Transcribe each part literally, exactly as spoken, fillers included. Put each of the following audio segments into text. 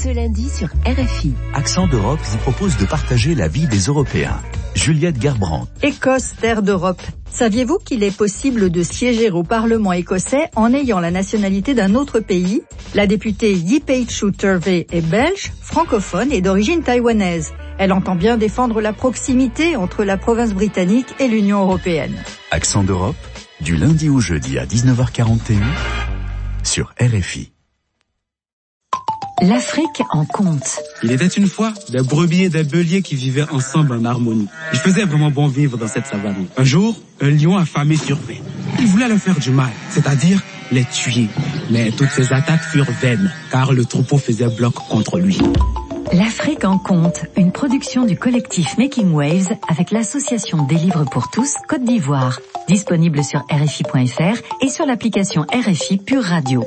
ce lundi sur R F I. Accent d'Europe vous propose de partager la vie des Européens. Juliette Gerbrandt. Écosse, terre d'Europe. Saviez-vous qu'il est possible de siéger au Parlement écossais en ayant la nationalité d'un autre pays? La députée Yipaitchu Turvey est belge, francophone et d'origine taïwanaise. Elle entend bien défendre la proximité entre la province britannique et l'Union européenne. Accent d'Europe, du lundi au jeudi à dix-neuf heures quarante et un sur R F I. L'Afrique en conte. Il était une fois des brebis et des béliers qui vivaient ensemble en harmonie. Il faisait vraiment bon vivre dans cette savane. Un jour, un lion affamé survint. Il voulait leur faire du mal, c'est-à-dire les tuer. Mais toutes ses attaques furent vaines, car le troupeau faisait bloc contre lui. L'Afrique en conte, une production du collectif Making Waves avec l'association des livres pour tous Côte d'Ivoire. Disponible sur R F I point F R et sur l'application R F I Pure Radio.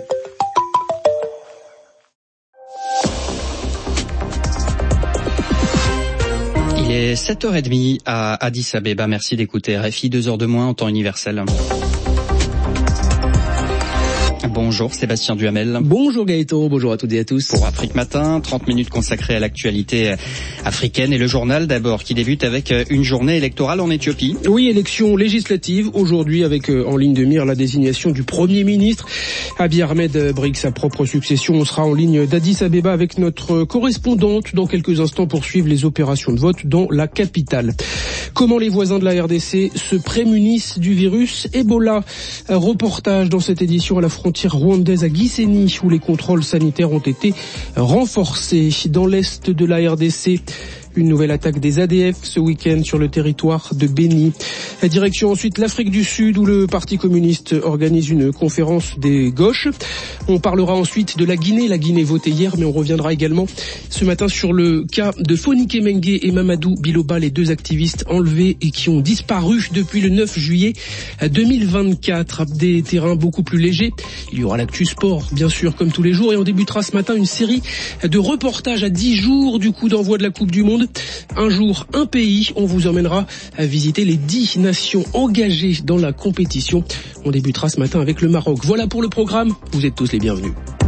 Il est sept heures trente à Addis Abeba. Merci d'écouter R F I, deux heures de moins en temps universel. Bonjour Sébastien Duhamel. Bonjour Gaëtan, bonjour à toutes et à tous. Pour Afrique Matin, trente minutes consacrées à l'actualité africaine et le journal d'abord qui débute avec une journée électorale en Éthiopie. Oui, élection législative aujourd'hui avec euh, en ligne de mire la désignation du Premier ministre. Abiy Ahmed brigue sa propre succession. On sera en ligne d'Addis Abeba avec notre correspondante dans quelques instants pour suivre les opérations de vote dans la capitale. Comment les voisins de la R D C se prémunissent du virus Ebola. Un reportage dans cette édition à la frontière rwandaise à Gisenyi où les contrôles sanitaires ont été renforcés. Dans l'est de la R D C, une nouvelle attaque des A D F ce week-end sur le territoire de Beni. La direction ensuite l'Afrique du Sud où le Parti communiste organise une conférence des gauches. On parlera ensuite de la Guinée. La Guinée votait hier, mais on reviendra également ce matin sur le cas de Fonike Mengue et Mamadou Biloba, les deux activistes enlevés et qui ont disparu depuis le neuf juillet deux mille vingt-quatre. Des terrains beaucoup plus légers. Il y aura l'actu sport, bien sûr, comme tous les jours. Et on débutera ce matin une série de reportages à dix jours du coup d'envoi de la Coupe du Monde. Un jour, un pays, on vous emmènera à visiter les dix nations engagées dans la compétition. On débutera ce matin avec le Maroc. Voilà pour le programme, vous êtes tous les bienvenus.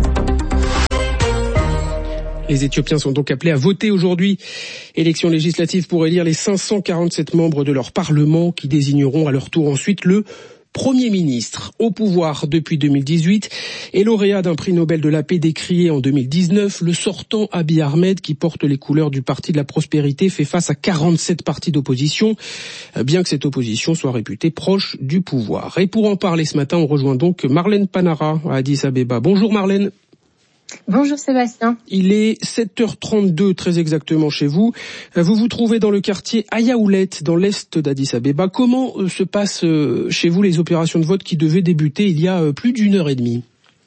Les Éthiopiens sont donc appelés à voter aujourd'hui. Élection législative pour élire les cinq cent quarante-sept membres de leur parlement qui désigneront à leur tour ensuite le Premier ministre. Au pouvoir depuis deux mille dix-huit et lauréat d'un prix Nobel de la paix décrié en deux mille dix-neuf, le sortant Abiy Ahmed, qui porte les couleurs du Parti de la prospérité, fait face à quarante-sept partis d'opposition, bien que cette opposition soit réputée proche du pouvoir. Et pour en parler ce matin, on rejoint donc Marlène Panara à Addis Abeba. Bonjour Marlène. Bonjour Sébastien. Il est sept heures trente-deux très exactement chez vous. Vous vous trouvez dans le quartier Ayaoulet, dans l'est d'Addis Abeba. Comment se passent chez vous les opérations de vote qui devaient débuter il y a plus d'une heure et demie ?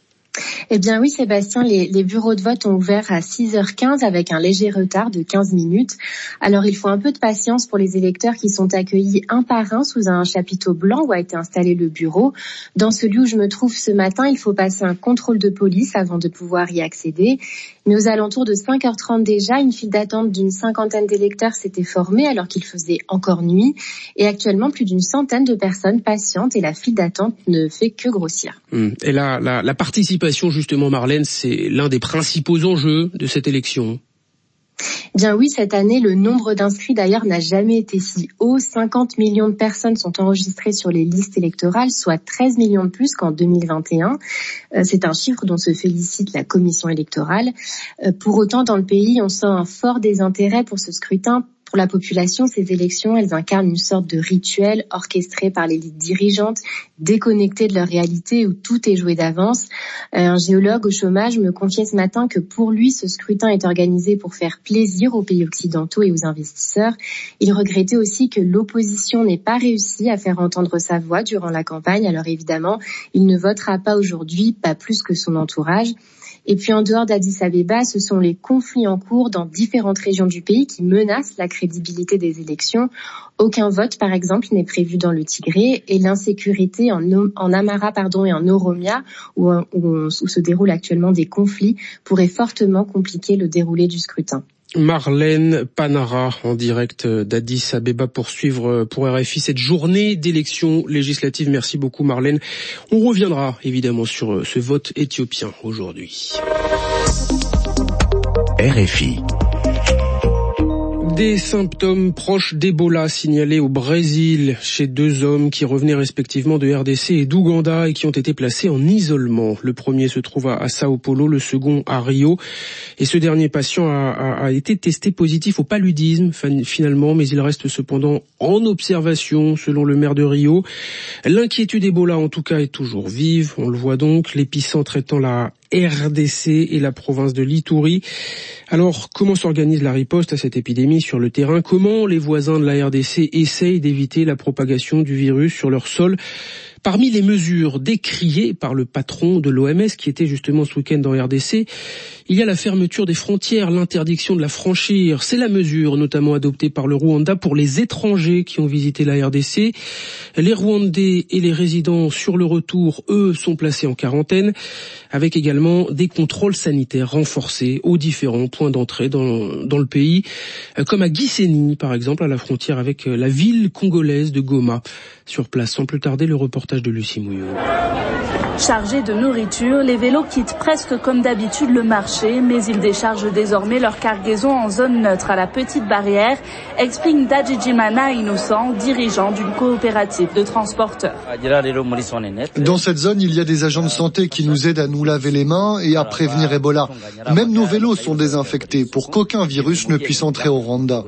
Eh bien oui Sébastien, les, les bureaux de vote ont ouvert à six heures quinze avec un léger retard de quinze minutes. Alors il faut un peu de patience pour les électeurs qui sont accueillis un par un sous un chapiteau blanc où a été installé le bureau. Dans celui où je me trouve ce matin, il faut passer un contrôle de police avant de pouvoir y accéder. Mais aux alentours de cinq heures trente déjà, une file d'attente d'une cinquantaine d'électeurs s'était formée alors qu'il faisait encore nuit. Et actuellement, plus d'une centaine de personnes patientent et la file d'attente ne fait que grossir. Et la, la, la participation, justement, Marlène, c'est l'un des principaux enjeux de cette élection. Bien oui, cette année, le nombre d'inscrits d'ailleurs n'a jamais été si haut. cinquante millions de personnes sont enregistrées sur les listes électorales, soit treize millions de plus qu'en deux mille vingt et un. C'est un chiffre dont se félicite la commission électorale. Pour autant, dans le pays, on sent un fort désintérêt pour ce scrutin. Pour la population, ces élections, elles incarnent une sorte de rituel orchestré par l'élite dirigeante, déconnectée de leur réalité où tout est joué d'avance. Un géologue au chômage me confiait ce matin que pour lui, ce scrutin est organisé pour faire plaisir aux pays occidentaux et aux investisseurs. Il regrettait aussi que l'opposition n'ait pas réussi à faire entendre sa voix durant la campagne. Alors évidemment, il ne votera pas aujourd'hui, pas plus que son entourage. Et puis en dehors d'Addis Abeba, ce sont les conflits en cours dans différentes régions du pays qui menacent la crédibilité des élections. Aucun vote, par exemple, n'est prévu dans le Tigré et l'insécurité en, en Amara pardon, et en Oromia, où, où, où se déroulent actuellement des conflits, pourrait fortement compliquer le déroulé du scrutin. Marlène Panara en direct d'Addis Abeba pour suivre pour R F I cette journée d'élection législative. Merci beaucoup Marlène. On reviendra évidemment sur ce vote éthiopien aujourd'hui. R F I. Des symptômes proches d'Ebola signalés au Brésil chez deux hommes qui revenaient respectivement de R D C et d'Ouganda et qui ont été placés en isolement. Le premier se trouve à Sao Paulo, le second à Rio. Et ce dernier patient a, a, a été testé positif au paludisme finalement, mais il reste cependant en observation selon le maire de Rio. L'inquiétude Ebola en tout cas est toujours vive, on le voit donc, l'épicentre étant la R D C et la province de l'Ituri. Alors, comment s'organise la riposte à cette épidémie sur le terrain? Comment les voisins de la R D C essayent d'éviter la propagation du virus sur leur sol? Parmi les mesures décriées par le patron de l'O M S, qui était justement ce week-end en R D C, il y a la fermeture des frontières, l'interdiction de la franchir. C'est la mesure notamment adoptée par le Rwanda pour les étrangers qui ont visité la R D C. Les Rwandais et les résidents sur le retour, eux, sont placés en quarantaine, avec également des contrôles sanitaires renforcés aux différents points d'entrée dans, dans le pays, comme à Gisenyi, par exemple, à la frontière avec la ville congolaise de Goma. Sur place, sans plus tarder, le reportage de Lucie Mouillot. Chargés de nourriture, les vélos quittent presque comme d'habitude le marché, mais ils déchargent désormais leur cargaison en zone neutre à la petite barrière, explique Dajijimana Innocent, dirigeant d'une coopérative de transporteurs. Dans cette zone, il y a des agents de santé qui nous aident à nous laver les mains et à prévenir Ebola. Même nos vélos sont désinfectés pour qu'aucun virus ne puisse entrer au Rwanda.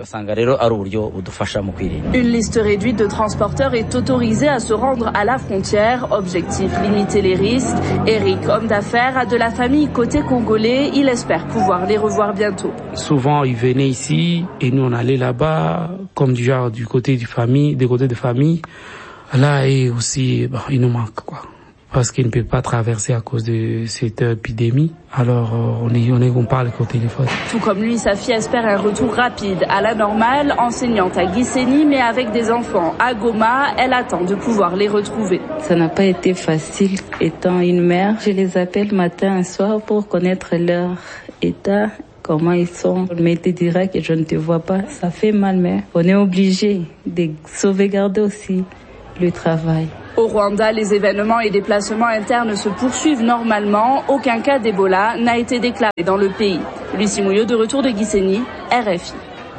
Une liste réduite de transporteurs est autorisée à se rendre à la frontière. Objectif, limiter les risques. Eric, homme d'affaires, a de la famille côté congolais. Il espère pouvoir les revoir bientôt. Souvent, ils venaient ici et nous on allait là-bas, comme du genre du côté du famille, des côtés de famille. Là, et aussi, bon, il nous manque quoi. Parce qu'il ne peut pas traverser à cause de cette épidémie. Alors, on est, on est, on parle au téléphone. Tout comme lui, sa fille espère un retour rapide à la normale, enseignante à Gisenyi, mais avec des enfants à Goma, elle attend de pouvoir les retrouver. Ça n'a pas été facile. Étant une mère, je les appelle matin et soir pour connaître leur état, comment ils sont. Mais te dira que je ne te vois pas. Ça fait mal, mais on est obligé de sauvegarder aussi le travail. Au Rwanda, les événements et déplacements internes se poursuivent normalement. Aucun cas d'Ebola n'a été déclaré dans le pays. Lucie Mouillot, de retour de Gisenyi, R F I.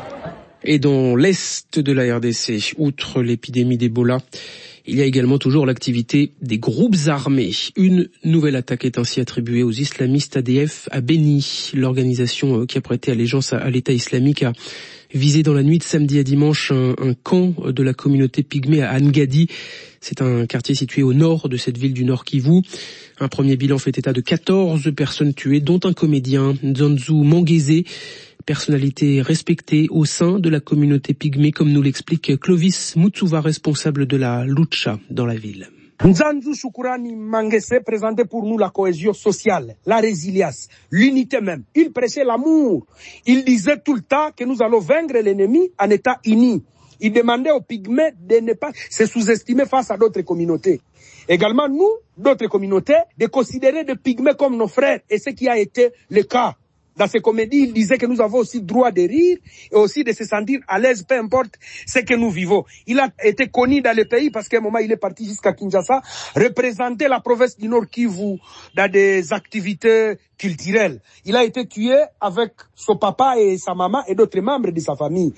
Et dans l'est de la R D C, outre l'épidémie d'Ebola, il y a également toujours l'activité des groupes armés. Une nouvelle attaque est ainsi attribuée aux islamistes A D F à Beni. L'organisation qui a prêté allégeance à l'État islamique a visé dans la nuit de samedi à dimanche un, un camp de la communauté pygmée à Angadi. C'est un quartier situé au nord de cette ville du Nord Kivu. Un premier bilan fait état de quatorze personnes tuées, dont un comédien, Nzonzu Mangeze, personnalité respectée au sein de la communauté pygmée, comme nous l'explique Clovis Mutsuva, responsable de la lucha dans la ville. Nzanzu Shukurani Mangese présentait pour nous la cohésion sociale, la résilience, l'unité même. Il prêchait l'amour. Il disait tout le temps que nous allons vaincre l'ennemi en état unis. Il demandait aux pygmées de ne pas se sous-estimer face à d'autres communautés. Également, nous, d'autres communautés, de considérer les pygmées comme nos frères, et ce qui a été le cas. Dans ces comédies, il disait que nous avons aussi droit de rire et aussi de se sentir à l'aise, peu importe ce que nous vivons. Il a été connu dans le pays parce qu'à un moment, il est parti jusqu'à Kinshasa, représenter la province du Nord Kivu dans des activités culturelles. Il a été tué avec son papa et sa maman et d'autres membres de sa famille.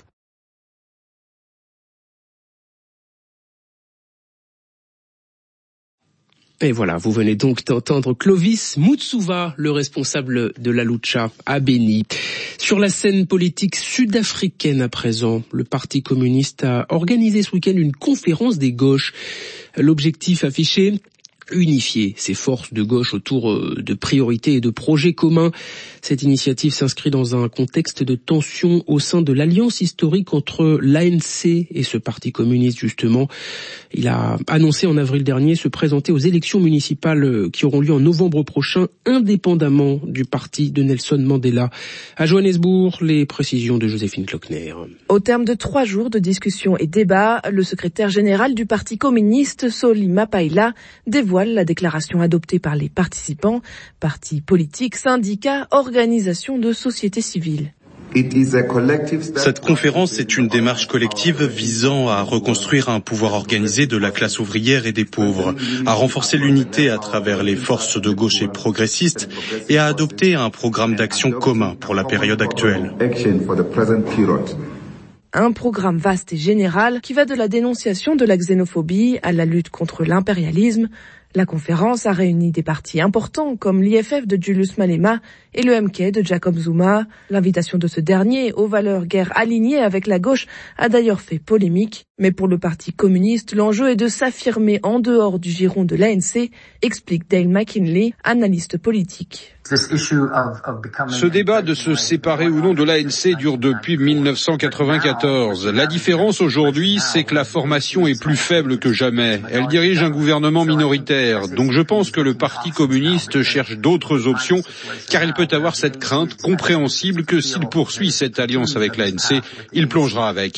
Et voilà, vous venez donc d'entendre Clovis Mutsuva, le responsable de la lucha à Beni. Sur la scène politique sud-africaine à présent, le Parti communiste a organisé ce week-end une conférence des gauches. L'objectif affiché, unifier ses forces de gauche autour de priorités et de projets communs. Cette initiative s'inscrit dans un contexte de tension au sein de l'alliance historique entre l'A N C et ce parti communiste justement. Il a annoncé en avril dernier se présenter aux élections municipales qui auront lieu en novembre prochain, indépendamment du parti de Nelson Mandela. À Johannesburg, les précisions de Joséphine Klockner. Au terme de trois jours de discussions et débats, le secrétaire général du parti communiste, Solly Mapaila, dévoile la déclaration adoptée par les participants, partis politiques, syndicats, organisations de société civile. Cette conférence est une démarche collective visant à reconstruire un pouvoir organisé de la classe ouvrière et des pauvres, à renforcer l'unité à travers les forces de gauche et progressistes et à adopter un programme d'action commun pour la période actuelle. Un programme vaste et général qui va de la dénonciation de la xénophobie à la lutte contre l'impérialisme. La conférence a réuni des partis importants comme l'I F F de Julius Malema et le M K de Jacob Zuma. L'invitation de ce dernier, aux valeurs guère alignées avec la gauche, a d'ailleurs fait polémique. Mais pour le Parti communiste, l'enjeu est de s'affirmer en dehors du giron de l'A N C, explique Dale McKinley, analyste politique. Ce débat de se séparer ou non de l'A N C dure depuis mille neuf cent quatre-vingt-quatorze. La différence aujourd'hui, c'est que la formation est plus faible que jamais. Elle dirige un gouvernement minoritaire. Donc je pense que le Parti communiste cherche d'autres options, car il peut avoir cette crainte compréhensible que s'il poursuit cette alliance avec l'A N C, il plongera avec.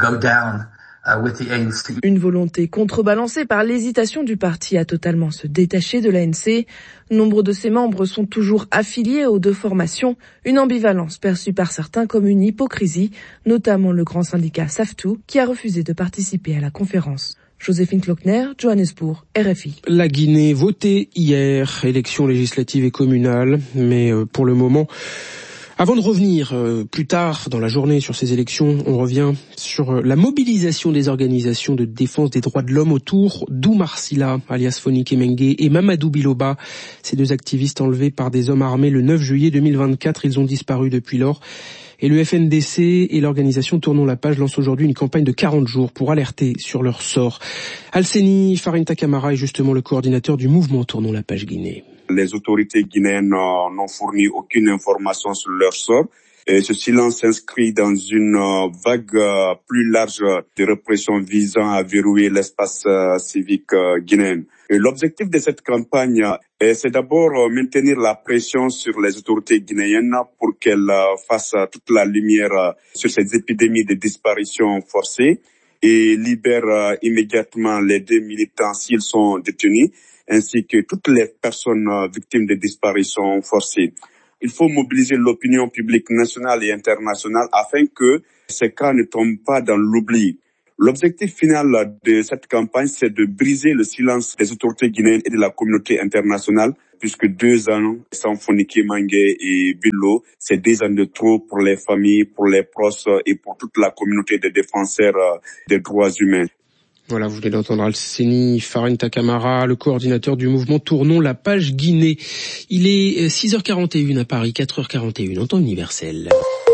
Une volonté contrebalancée par l'hésitation du parti à totalement se détacher de l'A N C. Nombre de ses membres sont toujours affiliés aux deux formations, une ambivalence perçue par certains comme une hypocrisie, notamment le grand syndicat SAFTU qui a refusé de participer à la conférence. Joséphine Klockner, Johannesburg, R F I. La Guinée votait hier, élections législatives et communales, mais pour le moment... Avant de revenir euh, plus tard dans la journée sur ces élections, on revient sur euh, la mobilisation des organisations de défense des droits de l'homme autour d'Oumar Silla, alias Fonike Mengue, et Mamadou Biloba. Ces deux activistes enlevés par des hommes armés le neuf juillet deux mille vingt-quatre, ils ont disparu depuis lors. Et le F N D C et l'organisation Tournons la page lancent aujourd'hui une campagne de quarante jours pour alerter sur leur sort. Alseni Farinta Camara est justement le coordinateur du mouvement Tournons la page Guinée. Les autorités guinéennes n'ont fourni aucune information sur leur sort. Et ce silence s'inscrit dans une vague plus large de répression visant à verrouiller l'espace civique guinéen. Et l'objectif de cette campagne, c'est d'abord maintenir la pression sur les autorités guinéennes pour qu'elles fassent toute la lumière sur ces épidémies de disparition forcée et libèrent immédiatement les deux militants s'ils sont détenus, ainsi que toutes les personnes victimes de disparitions forcées. Il faut mobiliser l'opinion publique nationale et internationale afin que ces cas ne tombent pas dans l'oubli. L'objectif final de cette campagne, c'est de briser le silence des autorités guinéennes et de la communauté internationale, puisque deux ans sans Fonike Mengue et Bilo, c'est deux ans de trop pour les familles, pour les proches et pour toute la communauté de défenseurs des droits humains. Voilà, vous venez d'entendre Alseni Farinta Camara, le coordinateur du mouvement Tournons la page Guinée. Il est six heures quarante et une à Paris, quatre heures quarante et une en temps universel.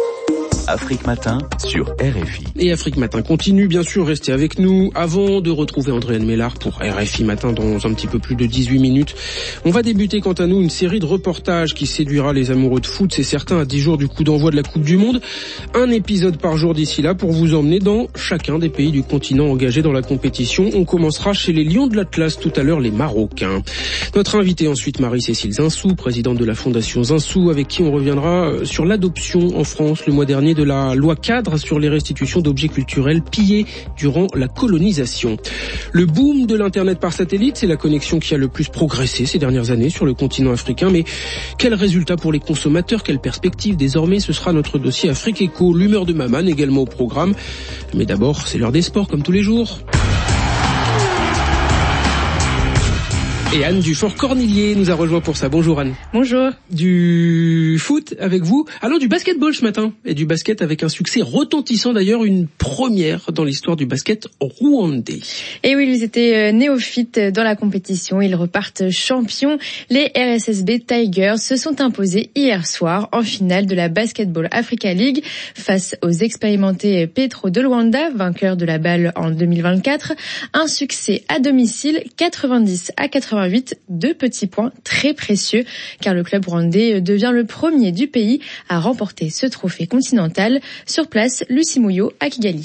Afrique Matin sur R F I. Et Afrique Matin continue, bien sûr, restez avec nous. Avant de retrouver Andréane Mélard pour R F I Matin dans un petit peu plus de dix-huit minutes, on va débuter quant à nous une série de reportages qui séduira les amoureux de foot, c'est certain, à dix jours du coup d'envoi de la Coupe du Monde. Un épisode par jour d'ici là pour vous emmener dans chacun des pays du continent engagés dans la compétition. On commencera chez les Lions de l'Atlas tout à l'heure, les Marocains. Notre invitée ensuite, Marie-Cécile Zinsou, présidente de la Fondation Zinsou, avec qui on reviendra sur l'adoption en France le mois dernier de la loi cadre sur les restitutions d'objets culturels pillés durant la colonisation. Le boom de l'Internet par satellite, c'est la connexion qui a le plus progressé ces dernières années sur le continent africain. Mais quels résultats pour les consommateurs? Quelles perspectives désormais? Ce sera notre dossier Afrique Éco. L'humeur de Maman également au programme. Mais d'abord, c'est l'heure des sports comme tous les jours. Et Anne Dufort-Cornillier nous a rejoint pour ça. Bonjour Anne. Bonjour. Du foot avec vous. Alors du basketball ce matin. Et du basket avec un succès retentissant d'ailleurs, une première dans l'histoire du basket rwandais. Et oui, ils étaient néophytes dans la compétition. Ils repartent champions. Les R S S B Tigers se sont imposés hier soir en finale de la Basketball Africa League face aux expérimentés Petro de Luanda, vainqueurs de la balle en deux mille vingt-quatre. Un succès à domicile, quatre-vingt-dix à quatre-vingt-huit, deux petits points très précieux car le club rwandais devient le premier du pays à remporter ce trophée continental. Sur place, Lucie Mouillot à Kigali.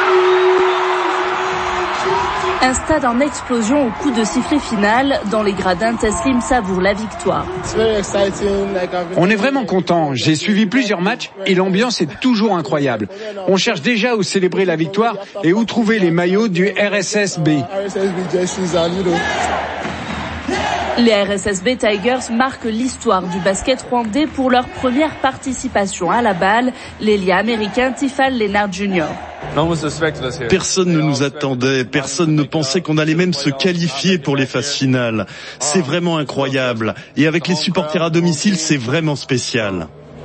Un stade en explosion au coup de sifflet final. Dans les gradins, Taslim savoure la victoire. On est vraiment content. J'ai suivi plusieurs matchs et l'ambiance est toujours incroyable. On cherche déjà où célébrer la victoire et où trouver les maillots du R S S B. Les R S S B Tigers marquent l'histoire du basket rwandais pour leur première participation à la balle, l'ailier américain Tifal Leonard junior Personne ne nous attendait, personne ne pensait qu'on allait même se qualifier pour les phases finales. C'est vraiment incroyable. Et avec les supporters à domicile, c'est vraiment spécial.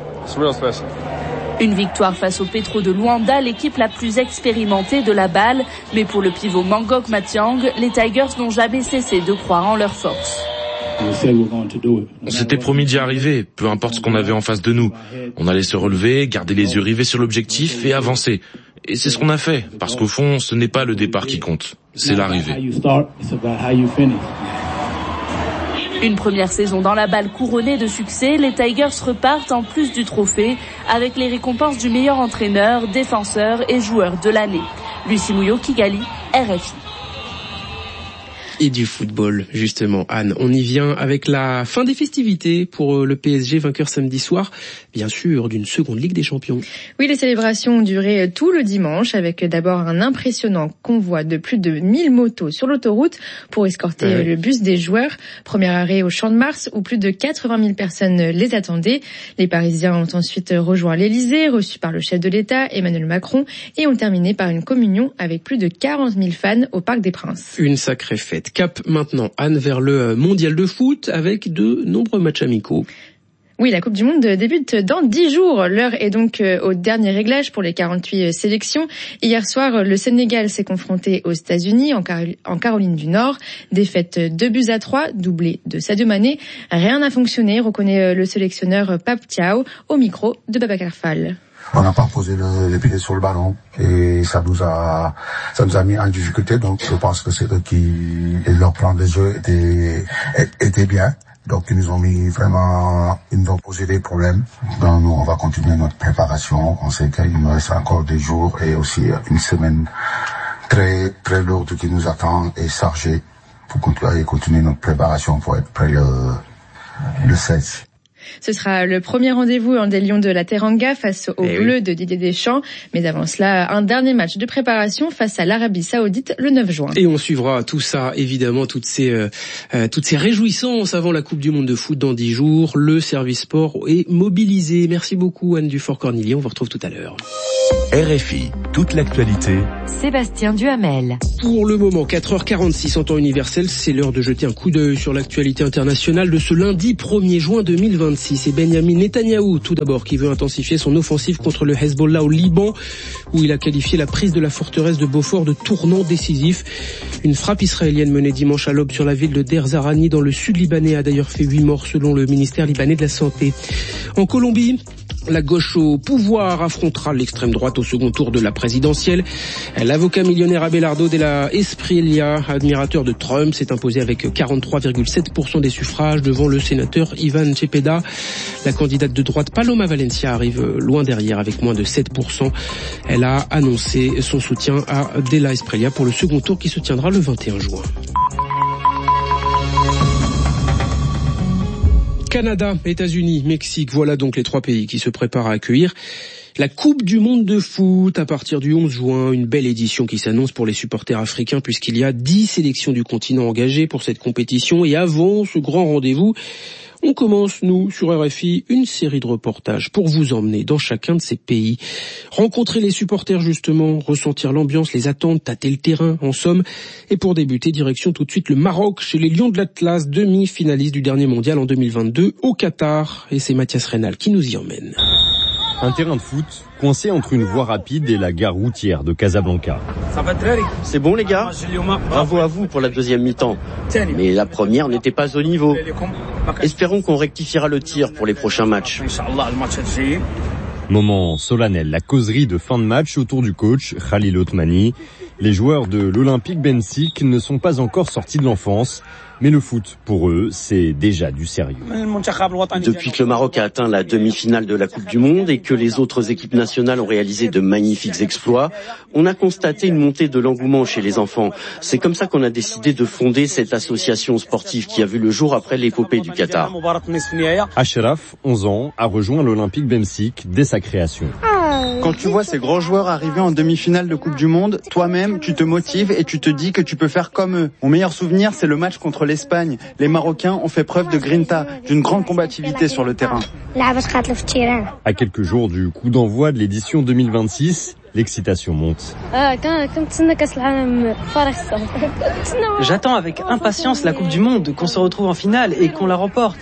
Une victoire face au Petro de Luanda, l'équipe la plus expérimentée de la balle. Mais pour le pivot Mangok Matiang, les Tigers n'ont jamais cessé de croire en leur force. On s'était promis d'y arriver, peu importe ce qu'on avait en face de nous. On allait se relever, garder les yeux rivés sur l'objectif et avancer. Et c'est ce qu'on a fait, parce qu'au fond, ce n'est pas le départ qui compte, c'est l'arrivée. Une première saison dans la balle couronnée de succès, les Tigers repartent en plus du trophée avec les récompenses du meilleur entraîneur, défenseur et joueur de l'année. Lucie Mouillot, Kigali, R F I. Et du football, justement, Anne. On y vient avec la fin des festivités pour le P S G, vainqueur samedi soir, bien sûr, d'une seconde Ligue des Champions. Oui, les célébrations ont duré tout le dimanche, avec d'abord un impressionnant convoi de plus de mille motos sur l'autoroute pour escorter ouais. le bus des joueurs. Premier arrêt au Champ de Mars, où plus de quatre-vingt mille personnes les attendaient. Les Parisiens ont ensuite rejoint l'Elysée, reçus par le chef de l'État, Emmanuel Macron, et ont terminé par une communion avec plus de quarante mille fans au Parc des Princes. Une sacrée fête. Cap maintenant, Anne, vers le mondial de foot avec de nombreux matchs amicaux. Oui, la Coupe du Monde débute dans dix jours. L'heure est donc au dernier réglage pour les quarante-huit sélections. Hier soir, le Sénégal s'est confronté aux États-Unis, en, Carol- en Caroline du Nord. Défaite deux buts à trois, doublé de Sadio Mané. Rien n'a fonctionné, reconnaît le sélectionneur Pape Thiaw au micro de Babacar Fall. On n'a pas posé le, les pieds sur le ballon et ça nous a ça nous a mis en difficulté. Donc je pense que c'est eux qui et leur plan de jeu était était bien. Donc ils nous ont mis vraiment, ils nous ont posé des problèmes. Donc nous on va continuer notre préparation. On sait qu'il nous reste encore des jours et aussi une semaine très très lourde qui nous attend et chargée pour continuer, continuer notre préparation pour être prêt le le seize. Ce sera le premier rendez-vous des Lions de la Teranga face aux eh Bleus oui. de Didier Deschamps. Mais avant cela, un dernier match de préparation face à l'Arabie Saoudite le neuf juin. Et on suivra tout ça, évidemment, toutes ces euh, euh, toutes ces réjouissances avant la Coupe du Monde de foot dans dix jours. Le service sport est mobilisé. Merci beaucoup Anne Dufort-Cornillier. On vous retrouve tout à l'heure. R F I, toute l'actualité. Sébastien Duhamel. Pour le moment, quatre heures quarante-six en temps universel, c'est l'heure de jeter un coup d'œil sur l'actualité internationale de ce lundi premier juin deux mille vingt-six. C'est Benyamin Netanyahou, tout d'abord, qui veut intensifier son offensive contre le Hezbollah au Liban, où il a qualifié la prise de la forteresse de Beaufort de tournant décisif. Une frappe israélienne menée dimanche à l'aube sur la ville de Der Zarani dans le sud libanais a d'ailleurs fait huit morts selon le ministère libanais de la Santé. En Colombie, la gauche au pouvoir affrontera l'extrême droite au second tour de la présidentielle. L'avocat millionnaire Abelardo de la Espriella, admirateur de Trump, s'est imposé avec quarante-trois virgule sept pour cent des suffrages devant le sénateur Ivan Cepeda. La candidate de droite Paloma Valencia arrive loin derrière avec moins de sept pour cent. Elle a annoncé son soutien à De la Espriella pour le second tour qui se tiendra le vingt et un juin. Canada, États-Unis, Mexique, voilà donc les trois pays qui se préparent à accueillir la Coupe du Monde de foot à partir du onze juin. Une belle édition qui s'annonce pour les supporters africains puisqu'il y a dix sélections du continent engagées pour cette compétition. Et avant ce grand rendez-vous, on commence, nous, sur R F I, une série de reportages pour vous emmener dans chacun de ces pays. Rencontrer les supporters, justement, ressentir l'ambiance, les attentes, tâter le terrain, en somme. Et pour débuter, direction tout de suite le Maroc, chez les Lions de l'Atlas, demi-finalistes du dernier mondial en deux mille vingt-deux, au Qatar. Et c'est Mathias Reynal qui nous y emmène. Un terrain de foot coincé entre une voie rapide et la gare routière de Casablanca. C'est bon les gars, bravo à vous pour la deuxième mi-temps. Mais la première n'était pas au niveau. Espérons qu'on rectifiera le tir pour les prochains matchs. Moment solennel, la causerie de fin de match autour du coach Khalil Othmani. Les joueurs de l'Olympique Bensik ne sont pas encore sortis de l'enfance, mais le foot, pour eux, c'est déjà du sérieux. Depuis que le Maroc a atteint la demi-finale de la Coupe du Monde et que les autres équipes nationales ont réalisé de magnifiques exploits, on a constaté une montée de l'engouement chez les enfants. C'est comme ça qu'on a décidé de fonder cette association sportive qui a vu le jour après l'épopée du Qatar. Ashraf, onze ans, a rejoint l'Olympique Bensik dès sa création. Quand tu vois ces grands joueurs arriver en demi-finale de Coupe du Monde, toi-même, tu te motives et tu te dis que tu peux faire comme eux. Mon meilleur souvenir, c'est le match contre l'Espagne. Les Marocains ont fait preuve de grinta, d'une grande combativité sur le terrain. À quelques jours du coup d'envoi de l'édition deux mille vingt-six, l'excitation monte. J'attends avec impatience la Coupe du Monde, qu'on se retrouve en finale et qu'on la remporte.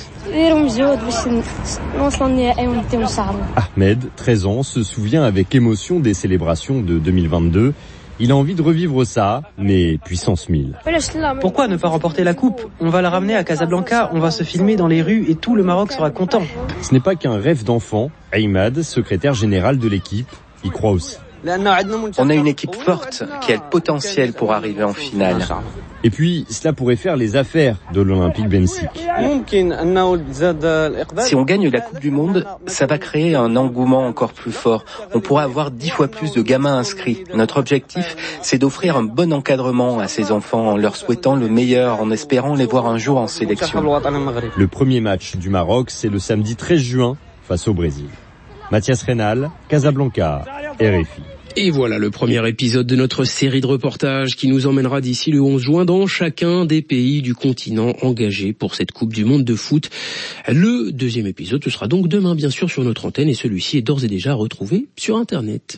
Ahmed, treize ans, se souvient avec émotion des célébrations de deux mille vingt-deux. Il a envie de revivre ça, mais puissance mille. Pourquoi ne pas remporter la coupe? On va la ramener à Casablanca, on va se filmer dans les rues et tout le Maroc sera content. Ce n'est pas qu'un rêve d'enfant. Ahmad, secrétaire général de l'équipe, y croit aussi. On a une équipe forte qui a le potentiel pour arriver en finale. Et puis, cela pourrait faire les affaires de l'Olympique Bensik. Si on gagne la Coupe du Monde, ça va créer un engouement encore plus fort. On pourra avoir dix fois plus de gamins inscrits. Notre objectif, c'est d'offrir un bon encadrement à ces enfants en leur souhaitant le meilleur, en espérant les voir un jour en sélection. Le premier match du Maroc, c'est le samedi treize juin face au Brésil. Mathias Reynal, Casablanca, R F I. Et voilà le premier épisode de notre série de reportages qui nous emmènera d'ici le onze juin dans chacun des pays du continent engagés pour cette Coupe du Monde de foot. Le deuxième épisode, ce sera donc demain bien sûr sur notre antenne et celui-ci est d'ores et déjà retrouvé sur Internet.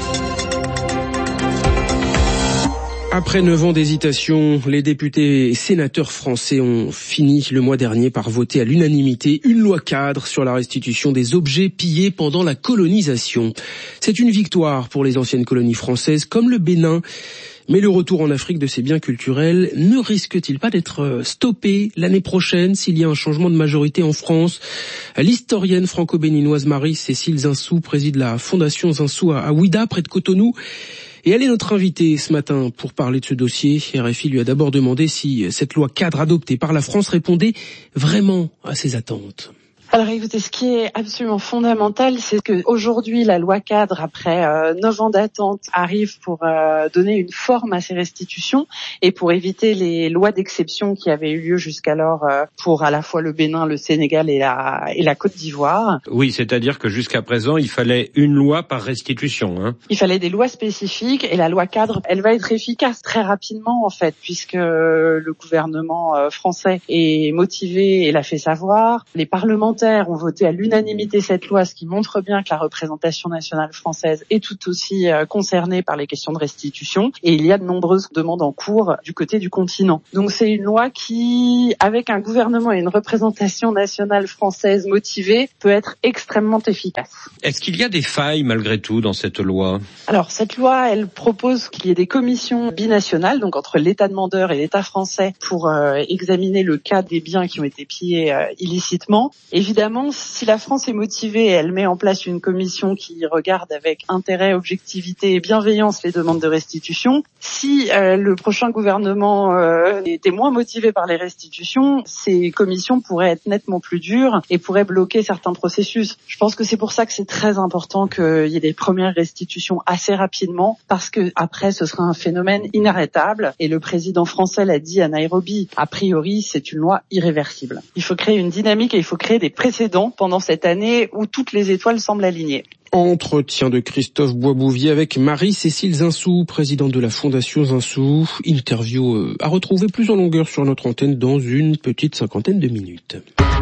Après neuf ans d'hésitation, les députés et sénateurs français ont fini le mois dernier par voter à l'unanimité une loi cadre sur la restitution des objets pillés pendant la colonisation. C'est une victoire pour les anciennes colonies françaises comme le Bénin. Mais le retour en Afrique de ces biens culturels ne risque-t-il pas d'être stoppé l'année prochaine s'il y a un changement de majorité en France? L'historienne franco-béninoise Marie-Cécile Zinsou préside la fondation Zinsou à Ouidah, près de Cotonou. Et elle est notre invitée ce matin pour parler de ce dossier. R F I lui a d'abord demandé si cette loi cadre adoptée par la France répondait vraiment à ses attentes. Alors écoutez, ce qui est absolument fondamental, c'est que aujourd'hui la loi cadre, après euh, neuf ans d'attente, arrive pour euh, donner une forme à ces restitutions et pour éviter les lois d'exception qui avaient eu lieu jusqu'alors euh, pour à la fois le Bénin, le Sénégal et la et la Côte d'Ivoire. Oui, c'est-à-dire que jusqu'à présent, il fallait une loi par restitution. Hein. Il fallait des lois spécifiques et la loi cadre, elle va être efficace très rapidement en fait, puisque le gouvernement euh, français est motivé et l'a fait savoir. Les parlementaires ont voté à l'unanimité cette loi, ce qui montre bien que la représentation nationale française est tout aussi euh, concernée par les questions de restitution. Et il y a de nombreuses demandes en cours du côté du continent. Donc c'est une loi qui, avec un gouvernement et une représentation nationale française motivée, peut être extrêmement efficace. Est-ce qu'il y a des failles malgré tout dans cette loi? Alors cette loi, elle propose qu'il y ait des commissions binationales, donc entre l'État demandeur et l'État français, pour euh, examiner le cas des biens qui ont été pillés euh, illicitement. Évidemment, Évidemment, si la France est motivée, elle met en place une commission qui regarde avec intérêt, objectivité et bienveillance les demandes de restitution. Si euh, le prochain gouvernement euh, était moins motivé par les restitutions, ces commissions pourraient être nettement plus dures et pourraient bloquer certains processus. Je pense que c'est pour ça que c'est très important qu'il y ait des premières restitutions assez rapidement, parce que après ce sera un phénomène inarrêtable. Et le président français l'a dit à Nairobi, a priori c'est une loi irréversible. Il faut créer une dynamique et il faut créer des précédents pendant cette année où toutes les étoiles semblent alignées. Entretien de Christophe Boisbouvier avec Marie-Cécile Zinsou, présidente de la Fondation Zinsou. Interview à retrouver plus en longueur sur notre antenne dans une petite cinquantaine de minutes.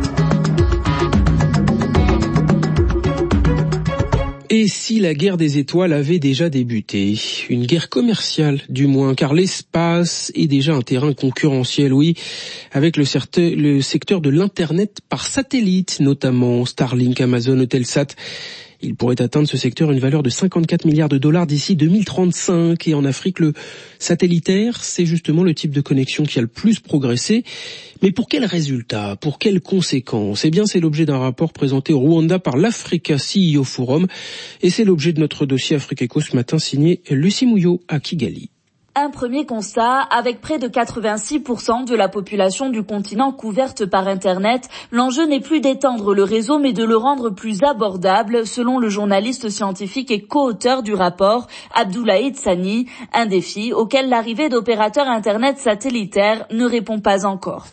Et si la guerre des étoiles avait déjà débuté, une guerre commerciale du moins, car l'espace est déjà un terrain concurrentiel, oui, avec le, certain, le secteur de l'Internet par satellite, notamment Starlink, Amazon, Eutelsat. Il pourrait atteindre ce secteur une valeur de cinquante-quatre milliards de dollars d'ici deux mille trente-cinq. Et en Afrique, le satellitaire, c'est justement le type de connexion qui a le plus progressé. Mais pour quels résultats? Pour quelles conséquences? Eh bien, c'est l'objet d'un rapport présenté au Rwanda par l'Africa C E O Forum. Et c'est l'objet de notre dossier Afrique Éco ce matin, signé Lucie Mouillot à Kigali. Un premier constat, avec près de quatre-vingt-six pour cent de la population du continent couverte par Internet, l'enjeu n'est plus d'étendre le réseau mais de le rendre plus abordable, selon le journaliste scientifique et co-auteur du rapport, Abdoulaye Tsani, un défi auquel l'arrivée d'opérateurs Internet satellitaires ne répond pas encore.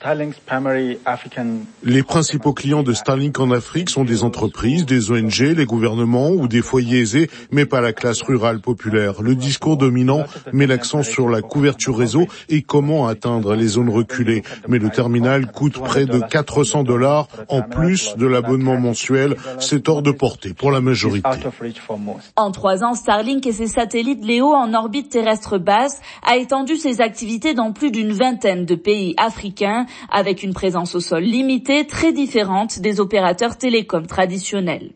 Les principaux clients de Starlink en Afrique sont des entreprises, des O N G, les gouvernements ou des foyers aisés, mais pas la classe rurale populaire. Le discours dominant met l'accent sur la couverture réseau et comment atteindre les zones reculées. Mais le terminal coûte près de quatre cents dollars en plus de l'abonnement mensuel. C'est hors de portée pour la majorité. En trois ans, Starlink et ses satellites Léo en orbite terrestre basse a étendu ses activités dans plus d'une vingtaine de pays africains, avec une présence au sol limitée, très différente des opérateurs télécoms traditionnels.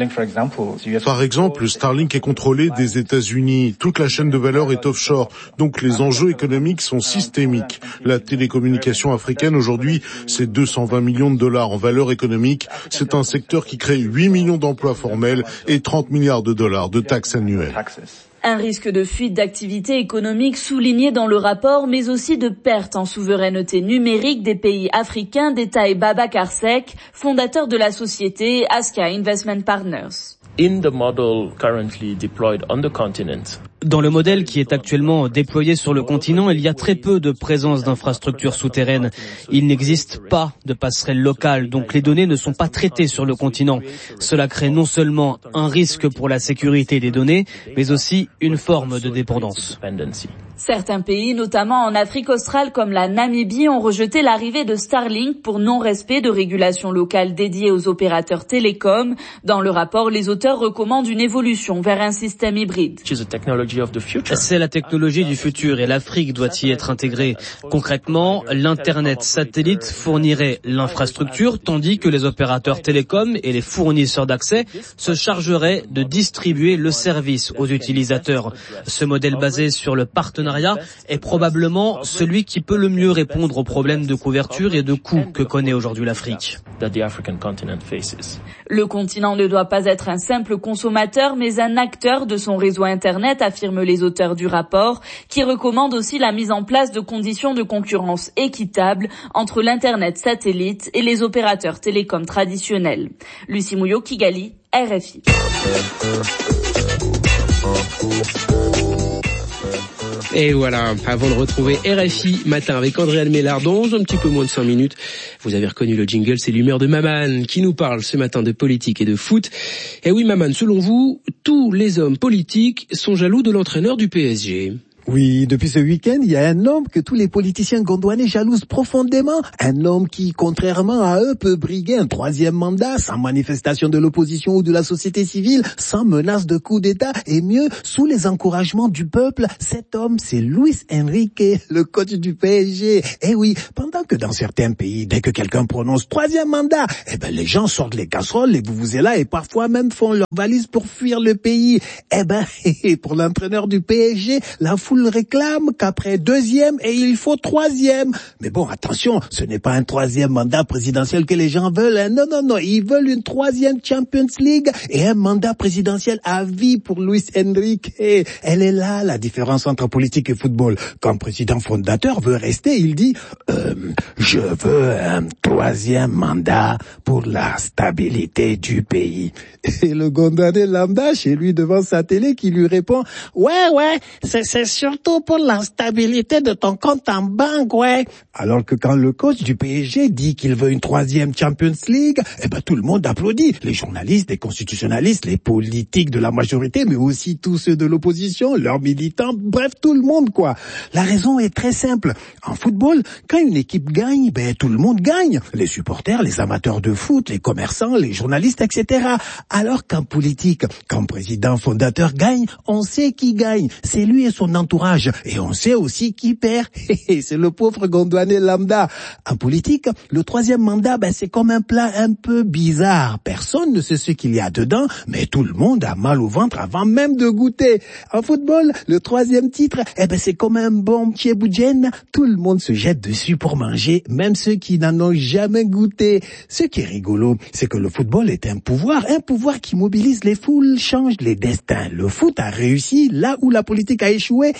Par exemple, Starlink est contrôlé des États-Unis. Toute la chaîne de valeur est offshore. Donc les enjeux économiques sont systémiques. La télécommunication africaine aujourd'hui, c'est deux cent vingt millions de dollars en valeur économique. C'est un secteur qui crée huit millions d'emplois formels et trente milliards de dollars de taxes annuelles. Un risque de fuite d'activité économique souligné dans le rapport, mais aussi de perte en souveraineté numérique des pays africains, détaille Babacar Seck, fondateur de la société Aska Investment Partners. In the model currently deployed on the continent. Dans le modèle qui est actuellement déployé sur le continent, il y a très peu de présence d'infrastructures souterraines. Il n'existe pas de passerelle locale, donc les données ne sont pas traitées sur le continent. Cela crée non seulement un risque pour la sécurité des données, mais aussi une forme de dépendance. Certains pays, notamment en Afrique australe comme la Namibie, ont rejeté l'arrivée de Starlink pour non-respect de régulations locales dédiées aux opérateurs télécoms. Dans le rapport, les auteurs recommandent une évolution vers un système hybride. C'est la technologie du futur et l'Afrique doit y être intégrée. Concrètement, l'Internet satellite fournirait l'infrastructure tandis que les opérateurs télécoms et les fournisseurs d'accès se chargeraient de distribuer le service aux utilisateurs. Ce modèle basé sur le partenariat est probablement celui qui peut le mieux répondre aux problèmes de couverture et de coûts que connaît aujourd'hui l'Afrique. Le continent ne doit pas être un simple consommateur, mais un acteur de son réseau Internet, affirment les auteurs du rapport, qui recommandent aussi la mise en place de conditions de concurrence équitables entre l'Internet satellite et les opérateurs télécoms traditionnels. Lucie Mouillot, Kigali, R F I. Et voilà, avant de retrouver R F I matin avec Andréane Mélard dans un petit peu moins de cinq minutes, vous avez reconnu le jingle, c'est l'humeur de Maman qui nous parle ce matin de politique et de foot. Et oui Maman, selon vous, tous les hommes politiques sont jaloux de l'entraîneur du P S G. Oui, depuis ce week-end, il y a un homme que tous les politiciens gondouanais jalousent profondément. Un homme qui, contrairement à eux, peut briguer un troisième mandat sans manifestation de l'opposition ou de la société civile, sans menace de coup d'État et mieux, sous les encouragements du peuple. Cet homme, c'est Luis Enrique, le coach du P S G. Eh oui, pendant que dans certains pays, dès que quelqu'un prononce troisième mandat, eh ben les gens sortent les casseroles, les vuvuzelas et parfois même font leurs valises pour fuir le pays. Eh ben, pour l'entraîneur du P S G, la foule réclame qu'après deuxième et il faut troisième. Mais bon, attention, ce n'est pas un troisième mandat présidentiel que les gens veulent. Hein. Non, non, non, ils veulent une troisième Champions League et un mandat présidentiel à vie pour Luis Enrique. Et elle est là, la différence entre politique et football. Quand président fondateur veut rester, il dit euh, « Je veux un troisième mandat pour la stabilité du pays. » Et le gondouanais lambda chez lui devant sa télé qui lui répond « Ouais, ouais, c'est, c'est surtout pour la stabilité de ton compte en banque, ouais. » Alors que quand le coach du P S G dit qu'il veut une troisième Champions League, eh ben tout le monde applaudit. Les journalistes, les constitutionnalistes, les politiques de la majorité, mais aussi tous ceux de l'opposition, leurs militants, bref, tout le monde, quoi. La raison est très simple. En football, quand une équipe gagne, ben tout le monde gagne. Les supporters, les amateurs de foot, les commerçants, les journalistes, et cetera. Alors qu'en politique, quand président fondateur gagne, on sait qui gagne. C'est lui et son entourage. Et on sait aussi qui perd. C'est le pauvre gondouanais lambda. En politique, le troisième mandat, ben, c'est comme un plat un peu bizarre. Personne ne sait ce qu'il y a dedans, mais tout le monde a mal au ventre avant même de goûter. En football, le troisième titre, eh ben, c'est comme un bon tchéboujen. Tout le monde se jette dessus pour manger, même ceux qui n'en ont jamais goûté. Ce qui est rigolo, c'est que le football est un pouvoir, un pouvoir qui mobilise les foules, change les destins. Le foot a réussi là où la politique a échoué,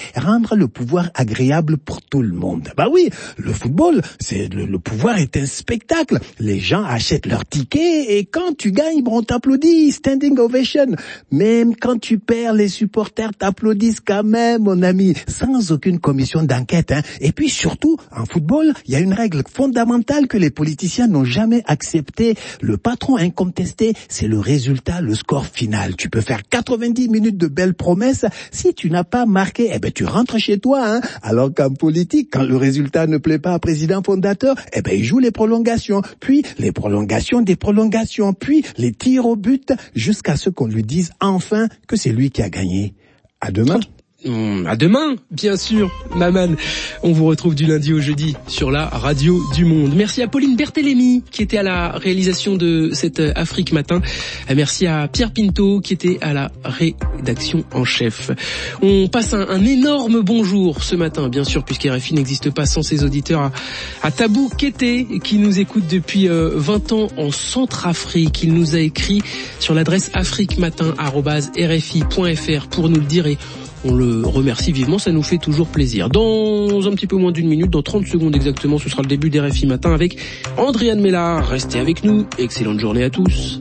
rendre le pouvoir agréable pour tout le monde. Bah oui, le football, c'est le, le pouvoir est un spectacle. Les gens achètent leurs tickets et quand tu gagnes, bon, on t'applaudit, standing ovation. Même quand tu perds, les supporters t'applaudissent quand même, mon ami, sans aucune commission d'enquête. Hein. Et puis surtout, en football, il y a une règle fondamentale que les politiciens n'ont jamais acceptée. Le patron incontesté, c'est le résultat, le score final. Tu peux faire quatre-vingt-dix minutes de belles promesses. Si tu n'as pas marqué, eh ben tu rentres chez toi. Hein. Alors qu'en politique, quand le résultat ne plaît pas au président fondateur, eh ben il joue les prolongations, puis les prolongations des prolongations, puis les tirs au but, jusqu'à ce qu'on lui dise enfin que c'est lui qui a gagné. À demain. Mmh, à demain, bien sûr, Maman. On vous retrouve du lundi au jeudi sur la radio du monde. Merci à Pauline Berthélémy qui était à la réalisation de cette Afrique Matin. Merci à Pierre Pinto qui était à la rédaction en chef. On passe un, un énorme bonjour ce matin, bien sûr, puisque R F I n'existe pas sans ses auditeurs, à, à Tabou Kété qui nous écoute depuis euh, vingt ans en Centrafrique. Il nous a écrit sur l'adresse afriquematin arobase r f i point f r pour nous le dire et on le remercie vivement, ça nous fait toujours plaisir. Dans un petit peu moins d'une minute, dans trente secondes exactement, ce sera le début d'R F I Matin avec Andréane Mélard. Restez avec nous, excellente journée à tous.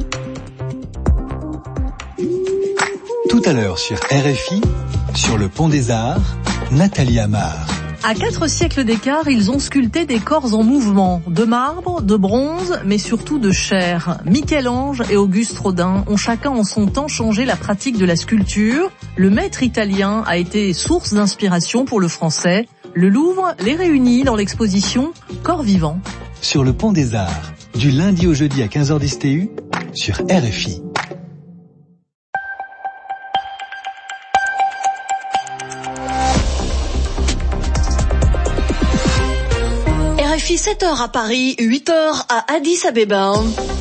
Tout à l'heure sur R F I, sur le Pont des Arts, Nathalie Amar. À quatre siècles d'écart, ils ont sculpté des corps en mouvement, de marbre, de bronze, mais surtout de chair. Michel-Ange et Auguste Rodin ont chacun en son temps changé la pratique de la sculpture. Le maître italien a été source d'inspiration pour le français. Le Louvre les réunit dans l'exposition Corps vivants. Sur le Pont des Arts, du lundi au jeudi à quinze heures dix T U, sur R F I. R F I sept heures à Paris, huit heures à Addis Abeba.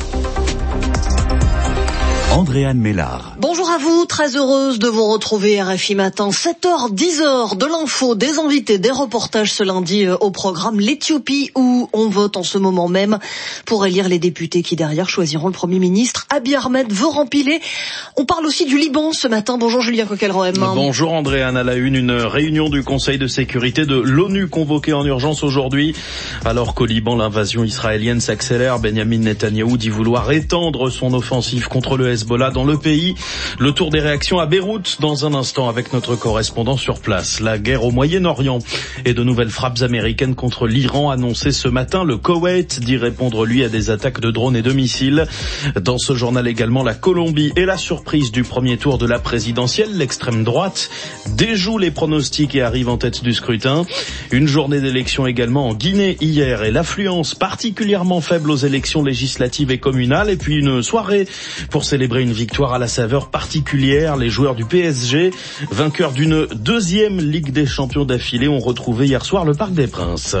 Andréane Mélard. Bonjour à vous, très heureuse de vous retrouver R F I Matin, sept heures, dix heures, de l'info, des invités, des reportages ce lundi au programme l'Éthiopie où on vote en ce moment même pour élire les députés qui derrière choisiront le Premier ministre. Abiy Ahmed veut rempiler. On parle aussi du Liban ce matin. Bonjour Julien Coquelroem. Bonjour Andréane, à la une, une réunion du Conseil de sécurité de l'ONU convoquée en urgence aujourd'hui. Alors qu'au Liban, l'invasion israélienne s'accélère, Benyamin Netanyahou dit vouloir étendre son offensive contre le Hezbollah dans le pays. Le tour des réactions à Beyrouth dans un instant avec notre correspondant sur place. La guerre au Moyen-Orient et de nouvelles frappes américaines contre l'Iran annoncées ce matin. Le Koweït dit répondre lui à des attaques de drones et de missiles. Dans ce journal également, la Colombie et la surprise du premier tour de la présidentielle. L'extrême droite déjoue les pronostics et arrive en tête du scrutin. Une journée d'élection également en Guinée hier et l'affluence particulièrement faible aux élections législatives et communales. Et puis une soirée pour célébrer une victoire à la saveur particulière. Les joueurs du P S G, vainqueurs d'une deuxième Ligue des Champions d'affilée, ont retrouvé hier soir le Parc des Princes.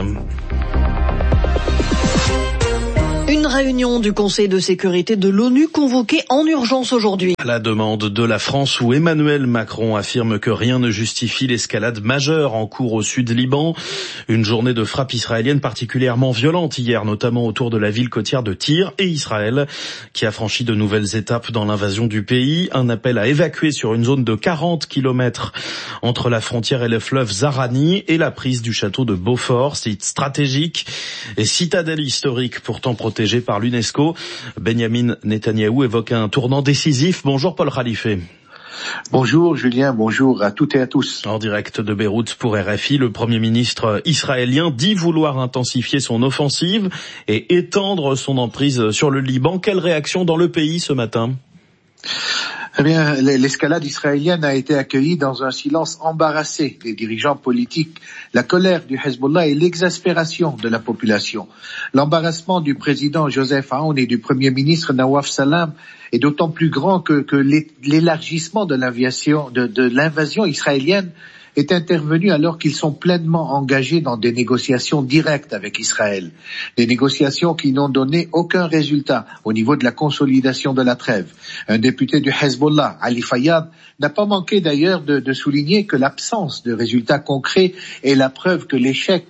Une réunion du Conseil de sécurité de l'ONU convoquée en urgence aujourd'hui. À la demande de la France où Emmanuel Macron affirme que rien ne justifie l'escalade majeure en cours au sud Liban. Une journée de frappe israélienne particulièrement violente hier, notamment autour de la ville côtière de Tyr et Israël, qui a franchi de nouvelles étapes dans l'invasion du pays. Un appel à évacuer sur une zone de quarante kilomètres entre la frontière et le fleuve Zahrani et la prise du château de Beaufort, site stratégique et citadelle historique pourtant protégée par l'UNESCO. Benyamin Netanyahou évoque un tournant décisif. Bonjour Paul Khalife. Bonjour Julien, bonjour à toutes et à tous. En direct de Beyrouth pour R F I, le Premier ministre israélien dit vouloir intensifier son offensive et étendre son emprise sur le Liban. Quelle réaction dans le pays ce matin ? Eh bien, l'escalade israélienne a été accueillie dans un silence embarrassé des dirigeants politiques, la colère du Hezbollah et l'exaspération de la population. L'embarrassement du président Joseph Aoun et du premier ministre Nawaf Salam est d'autant plus grand que, que l'élargissement de l'invasion, de, de l'invasion israélienne est intervenu alors qu'ils sont pleinement engagés dans des négociations directes avec Israël. Des négociations qui n'ont donné aucun résultat au niveau de la consolidation de la trêve. Un député du Hezbollah, Ali Fayyad, n'a pas manqué d'ailleurs de, de souligner que l'absence de résultats concrets est la preuve que l'échec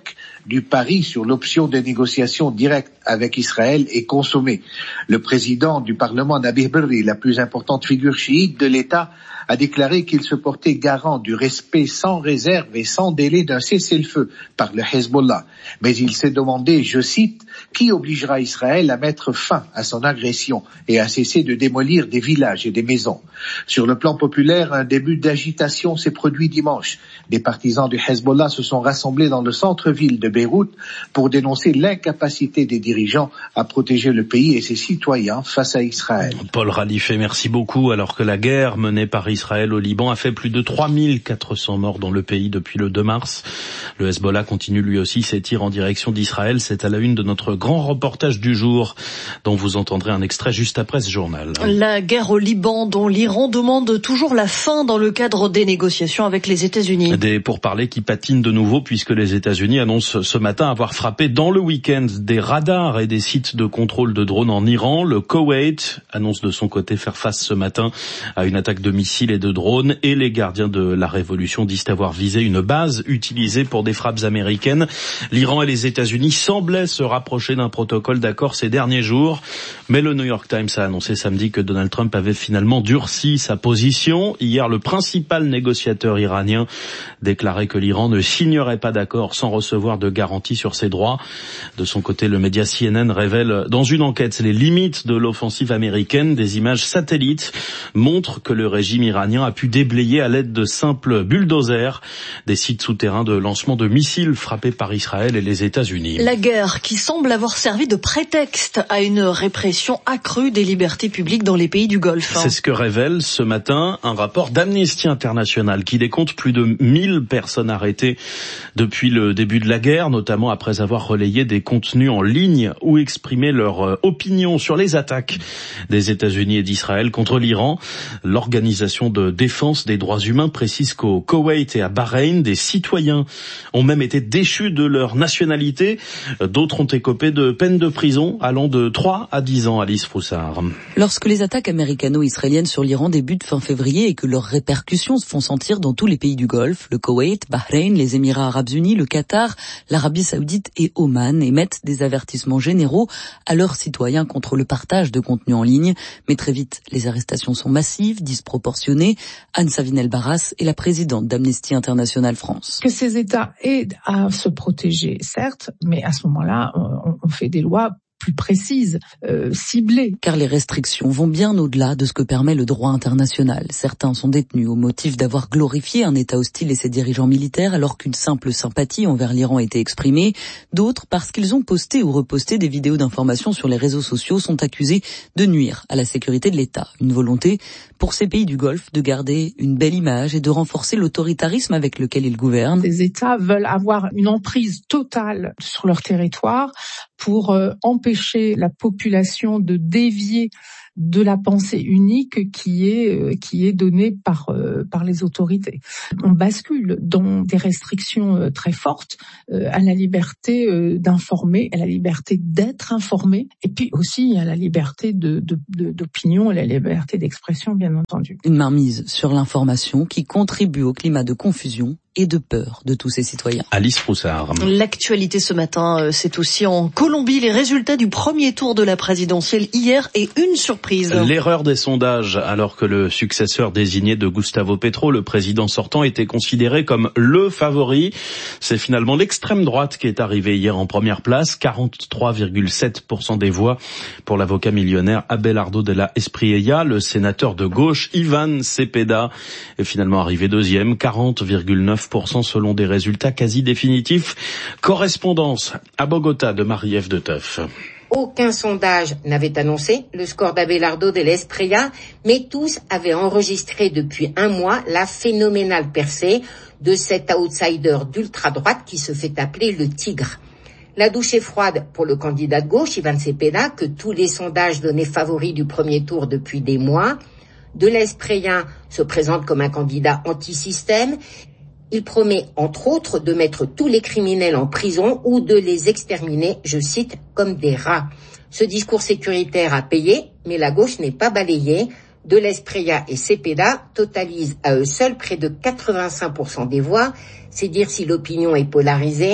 du pari sur l'option des négociations directes avec Israël est consommé. Le président du Parlement, Nabih Berri, la plus importante figure chiite de l'État, a déclaré qu'il se portait garant du respect sans réserve et sans délai d'un cessez-le-feu par le Hezbollah. Mais il s'est demandé, je cite, qui obligera Israël à mettre fin à son agression et à cesser de démolir des villages et des maisons. Sur le plan populaire, un début d'agitation s'est produit dimanche. Des partisans du Hezbollah se sont rassemblés dans le centre-ville de Beyrouth pour dénoncer l'incapacité des dirigeants à protéger le pays et ses citoyens face à Israël. Paul Ralifé, merci beaucoup. Alors que la guerre menée par Israël au Liban a fait plus de trois mille quatre cents morts dans le pays depuis le deux mars. Le Hezbollah continue lui aussi ses tirs en direction d'Israël. C'est à la une de notre grand reportage du jour, dont vous entendrez un extrait juste après ce journal. La guerre au Liban, dont l'Iran demande toujours la fin dans le cadre des négociations avec les États-Unis. Des pourparlers qui patinent de nouveau puisque les États-Unis annoncent ce matin avoir frappé dans le week-end des radars et des sites de contrôle de drones en Iran. Le Koweït annonce de son côté faire face ce matin à une attaque de missiles et de drones, et les gardiens de la révolution disent avoir visé une base utilisée pour des frappes américaines. L'Iran et les États-Unis semblaient se rapprocher d'un protocole d'accord ces derniers jours, mais le New York Times a annoncé samedi que Donald Trump avait finalement durci sa position. Hier, le principal négociateur iranien déclarait que l'Iran ne signerait pas d'accord sans recevoir de garanties sur ses droits. De son côté, le média C N N révèle dans une enquête les limites de l'offensive américaine. Des images satellites montrent que le régime iranien a pu déblayer à l'aide de simples bulldozers des sites souterrains de lancement de missiles frappés par Israël et les États-Unis. La guerre qui semble avoir servi de prétexte à une répression accrue des libertés publiques dans les pays du Golfe. C'est ce que révèle ce matin un rapport d'Amnesty International qui décompte plus de mille personnes arrêtées depuis le début de la guerre, notamment après avoir relayé des contenus en ligne ou exprimé leur opinion sur les attaques des États-Unis et d'Israël contre l'Iran. L'organisation de défense des droits humains précise qu'au Koweït et à Bahreïn, des citoyens ont même été déchus de leur nationalité. D'autres ont écopé de peines de prison allant de trois à dix ans. Alice Froussard. Lorsque les attaques américano-israéliennes sur l'Iran débutent fin février et que leurs répercussions se font sentir dans tous les pays du Golfe, le Koweït, Bahreïn, les Émirats arabes unis, le Qatar, l'Arabie saoudite et Oman émettent des avertissements généraux à leurs citoyens contre le partage de contenu en ligne. Mais très vite, les arrestations sont massives, disproportionnées. Anne Savinel-Barras est la présidente d'Amnesty International France. Que ces États aident à se protéger, certes, mais à ce moment-là, on, on fait des lois plus précises, euh, ciblées. Car les restrictions vont bien au-delà de ce que permet le droit international. Certains sont détenus au motif d'avoir glorifié un État hostile et ses dirigeants militaires alors qu'une simple sympathie envers l'Iran était exprimée. D'autres, parce qu'ils ont posté ou reposté des vidéos d'information sur les réseaux sociaux, sont accusés de nuire à la sécurité de l'État. Une volonté pour ces pays du Golfe de garder une belle image et de renforcer l'autoritarisme avec lequel ils gouvernent. Les États veulent avoir une emprise totale sur leur territoire pour euh, empêcher la population de dévier de la pensée unique qui est euh, qui est donnée par euh, par les autorités. On bascule dans des restrictions euh, très fortes euh, à la liberté euh, d'informer, à la liberté d'être informé, et puis aussi à la liberté de, de, de d'opinion, à la liberté d'expression, bien entendu. Une mainmise sur l'information qui contribue au climat de confusion et de peur de tous ces citoyens. Alice Froussard. L'actualité ce matin, c'est aussi en Colombie, les résultats du premier tour de la présidentielle hier et une surprise. L'erreur des sondages, alors que le successeur désigné de Gustavo Petro, le président sortant, était considéré comme le favori. C'est finalement l'extrême droite qui est arrivée hier en première place, quarante-trois virgule sept pour cent des voix pour l'avocat millionnaire Abelardo de la Espriella. Le sénateur de gauche Ivan Cepeda est finalement arrivé deuxième, quarante virgule neuf pour cent selon des résultats quasi définitifs. Correspondance à Bogota de Marie-Ève de Teuf. Aucun sondage n'avait annoncé le score d'Abelardo de la Espriella, mais tous avaient enregistré depuis un mois la phénoménale percée de cet outsider d'ultra-droite qui se fait appeler le Tigre. La douche est froide pour le candidat de gauche, Ivan Cepeda, que tous les sondages donnaient favori du premier tour depuis des mois. De la Espriella se présente comme un candidat anti-système. Il promet, entre autres, de mettre tous les criminels en prison ou de les exterminer, je cite, comme des rats. Ce discours sécuritaire a payé, mais la gauche n'est pas balayée. De la Espriella et Cepeda totalisent à eux seuls près de quatre-vingt-cinq pour cent des voix. C'est dire si l'opinion est polarisée.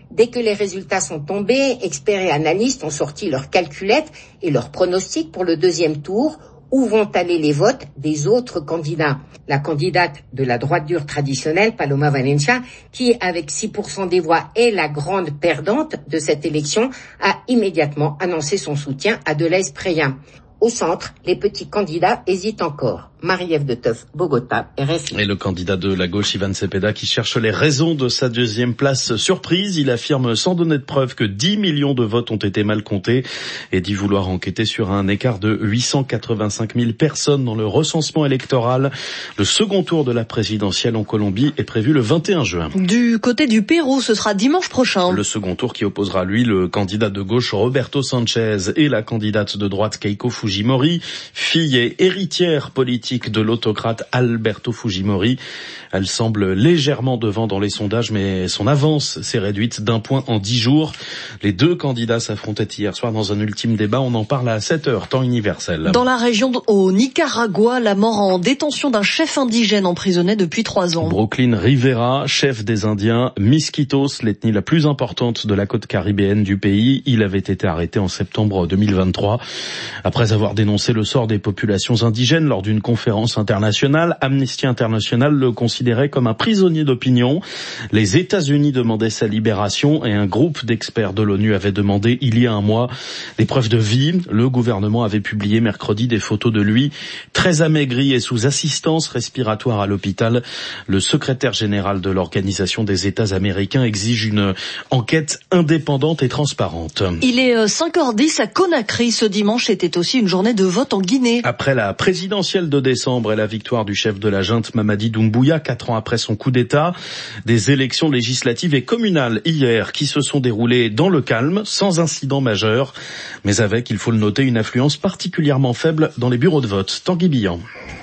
Dès que les résultats sont tombés, experts et analystes ont sorti leurs calculettes et leurs pronostics pour le deuxième tour. Où vont aller les votes des autres candidats? La candidate de la droite dure traditionnelle, Paloma Valencia, qui avec six pour cent des voix est la grande perdante de cette élection, a immédiatement annoncé son soutien à Deleuze Preya. Au centre, les petits candidats hésitent encore. Marie-Ève de Teuf, Bogota, R F I. Et le candidat de la gauche, Ivan Cepeda, qui cherche les raisons de sa deuxième place surprise. Il affirme sans donner de preuve que dix millions de votes ont été mal comptés et dit vouloir enquêter sur un écart de huit cent quatre-vingt-cinq mille personnes dans le recensement électoral. Le second tour de la présidentielle en Colombie est prévu le vingt et un juin. Du côté du Pérou, ce sera dimanche prochain. Le second tour qui opposera lui le candidat de gauche Roberto Sanchez et la candidate de droite Keiko Fujimori, fille et héritière politique de l'autocrate Alberto Fujimori. Elle semble légèrement devant dans les sondages, mais son avance s'est réduite d'un point en dix jours. Les deux candidats s'affrontaient hier soir dans un ultime débat. On en parle à sept heures, temps universel. Dans la région au Nicaragua, la mort en détention d'un chef indigène emprisonné depuis trois ans. Brooklyn Rivera, chef des Indiens Miskitos, l'ethnie la plus importante de la côte caribéenne du pays. Il avait été arrêté en septembre deux mille vingt-trois. Après avoir dénoncé le sort des populations indigènes lors d'une conférence internationale, Amnesty International le considérait comme un prisonnier d'opinion. Les États-Unis demandaient sa libération et un groupe d'experts de l'ONU avait demandé il y a un mois des preuves de vie. Le gouvernement avait publié mercredi des photos de lui très amaigri et sous assistance respiratoire à l'hôpital. Le secrétaire général de l'Organisation des États américains exige une enquête indépendante et transparente. Il est cinq heures dix à Conakry. Ce dimanche était aussi une journée de vote en Guinée. Après la présidentielle de décembre et la victoire du chef de la junte Mamadi Doumbouya, quatre ans après son coup d'État, des élections législatives et communales hier qui se sont déroulées dans le calme, sans incident majeur, mais avec, il faut le noter, une affluence particulièrement faible dans les bureaux de vote. Tanguy Billan.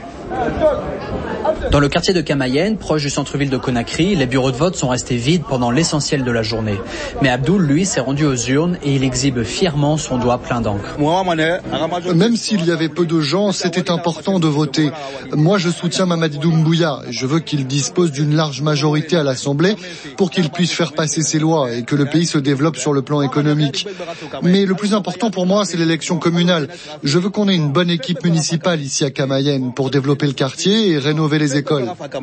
Dans le quartier de Kamayenne, proche du centre-ville de Conakry, les bureaux de vote sont restés vides pendant l'essentiel de la journée. Mais Abdoul, lui, s'est rendu aux urnes et il exhibe fièrement son doigt plein d'encre. Même s'il y avait peu de gens, c'était important de voter. Moi, je soutiens Mamadi Doumbouya. Je veux qu'il dispose d'une large majorité à l'Assemblée pour qu'il puisse faire passer ses lois et que le pays se développe sur le plan économique. Mais le plus important pour moi, c'est l'élection communale. Je veux qu'on ait une bonne équipe municipale ici à Kamayenne pour développer le quartier et rénover les écoles.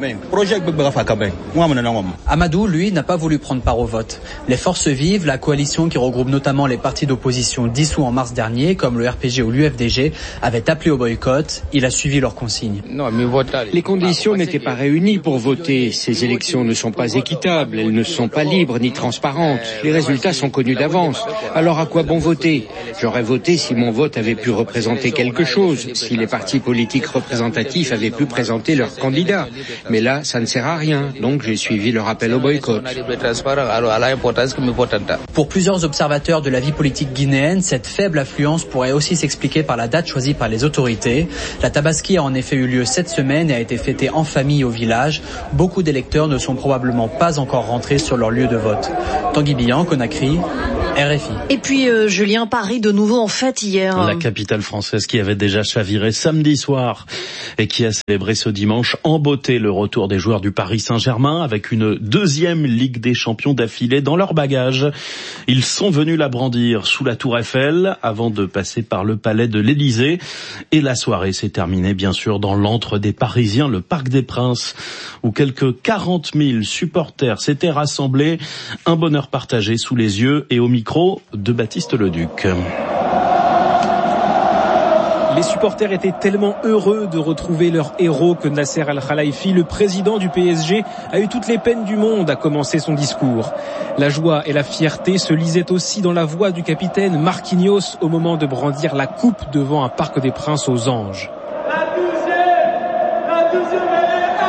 Amadou, lui, n'a pas voulu prendre part au vote. Les forces vives, la coalition qui regroupe notamment les partis d'opposition dissous en mars dernier, comme le R P G ou l'U F D G, avaient appelé au boycott. Il a suivi leurs consignes. Les conditions n'étaient pas réunies pour voter. Ces élections ne sont pas équitables, elles ne sont pas libres ni transparentes. Les résultats sont connus d'avance. Alors à quoi bon voter? J'aurais voté si mon vote avait pu représenter quelque chose, si les partis politiques représentatifs avaient pu présenter leurs candidats. Mais là, ça ne sert à rien, donc j'ai suivi leur appel au boycott. Pour plusieurs observateurs de la vie politique guinéenne, cette faible affluence pourrait aussi s'expliquer par la date choisie par les autorités. La Tabaski a en effet eu lieu cette semaine et a été fêtée en famille au village. Beaucoup d'électeurs ne sont probablement pas encore rentrés sur leur lieu de vote. Tanguy Billan, Conakry, R F I. Et puis euh, Julien, Paris de nouveau en fête hier. La capitale française qui avait déjà chaviré samedi soir et qui a célébré ce dimanche en beauté le retour des joueurs du Paris Saint-Germain avec une deuxième Ligue des Champions d'affilée dans leur bagage. Ils sont venus la brandir sous la Tour Eiffel avant de passer par le palais de l'Élysée. Et la soirée s'est terminée bien sûr dans l'antre des Parisiens, le Parc des Princes, où quelques quarante mille supporters s'étaient rassemblés. Un bonheur partagé sous les yeux et au micro de Baptiste Leduc. Les supporters étaient tellement heureux de retrouver leur héros que Nasser Al-Khelaifi, le président du P S G, a eu toutes les peines du monde à commencer son discours. La joie et la fierté se lisaient aussi dans la voix du capitaine Marquinhos au moment de brandir la coupe devant un Parc des Princes aux Anges. La deuxième, la deuxième, elle est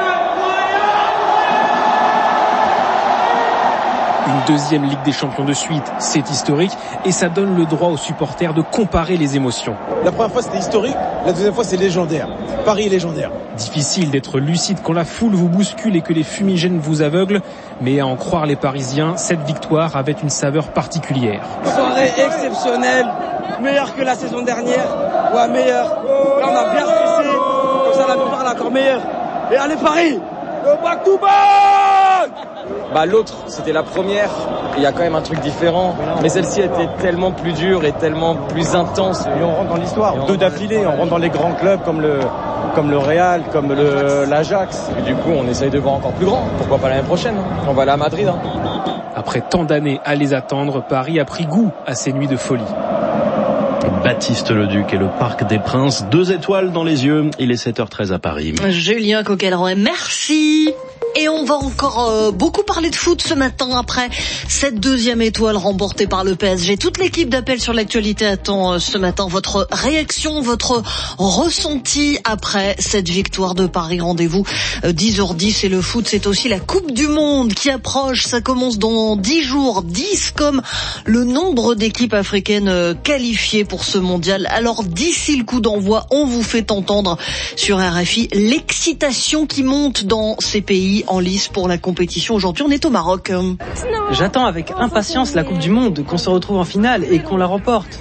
incroyable! Une deuxième Ligue des Champions de suite, c'est historique et ça donne le droit aux supporters de comparer les émotions. La première fois c'était historique, la deuxième fois c'est légendaire. Paris est légendaire. Difficile d'être lucide quand la foule vous bouscule et que les fumigènes vous aveuglent, mais à en croire les Parisiens, cette victoire avait une saveur particulière. Soirée exceptionnelle, meilleure que la saison dernière, ouais meilleure. Là on a bien stressé, comme ça la victoire est encore meilleure. Et allez Paris, le back to back! bah l'autre, c'était la première. Il y a quand même un truc différent. Mais celle-ci était tellement plus dure et tellement plus intense. Et on rentre dans l'histoire. Deux d'affilée, on rentre dans les grands clubs comme le, comme le Real, comme le, l'Ajax. Et du coup, on essaye de voir encore plus grand. Pourquoi pas l'année prochaine? On va aller à Madrid. Hein. Après tant d'années à les attendre, Paris a pris goût à ces nuits de folie. Baptiste Leduc et le Parc des Princes, deux étoiles dans les yeux. Il est sept heures treize à Paris. Julien Coquelin, merci. Et on va encore euh, beaucoup parler de foot ce matin après cette deuxième étoile remportée par le P S G. Toute l'équipe d'Appel sur l'actualité attend euh, ce matin votre réaction, votre ressenti après cette victoire de Paris. Rendez-vous euh, dix heures dix et le foot, c'est aussi la Coupe du Monde qui approche. Ça commence dans dix jours, dix comme le nombre d'équipes africaines euh, qualifiées pour ce mondial. Alors d'ici le coup d'envoi, on vous fait entendre sur R F I l'excitation qui monte dans ces pays en lice pour la compétition. Aujourd'hui, on est au Maroc. J'attends avec impatience la Coupe du Monde, qu'on se retrouve en finale et qu'on la remporte.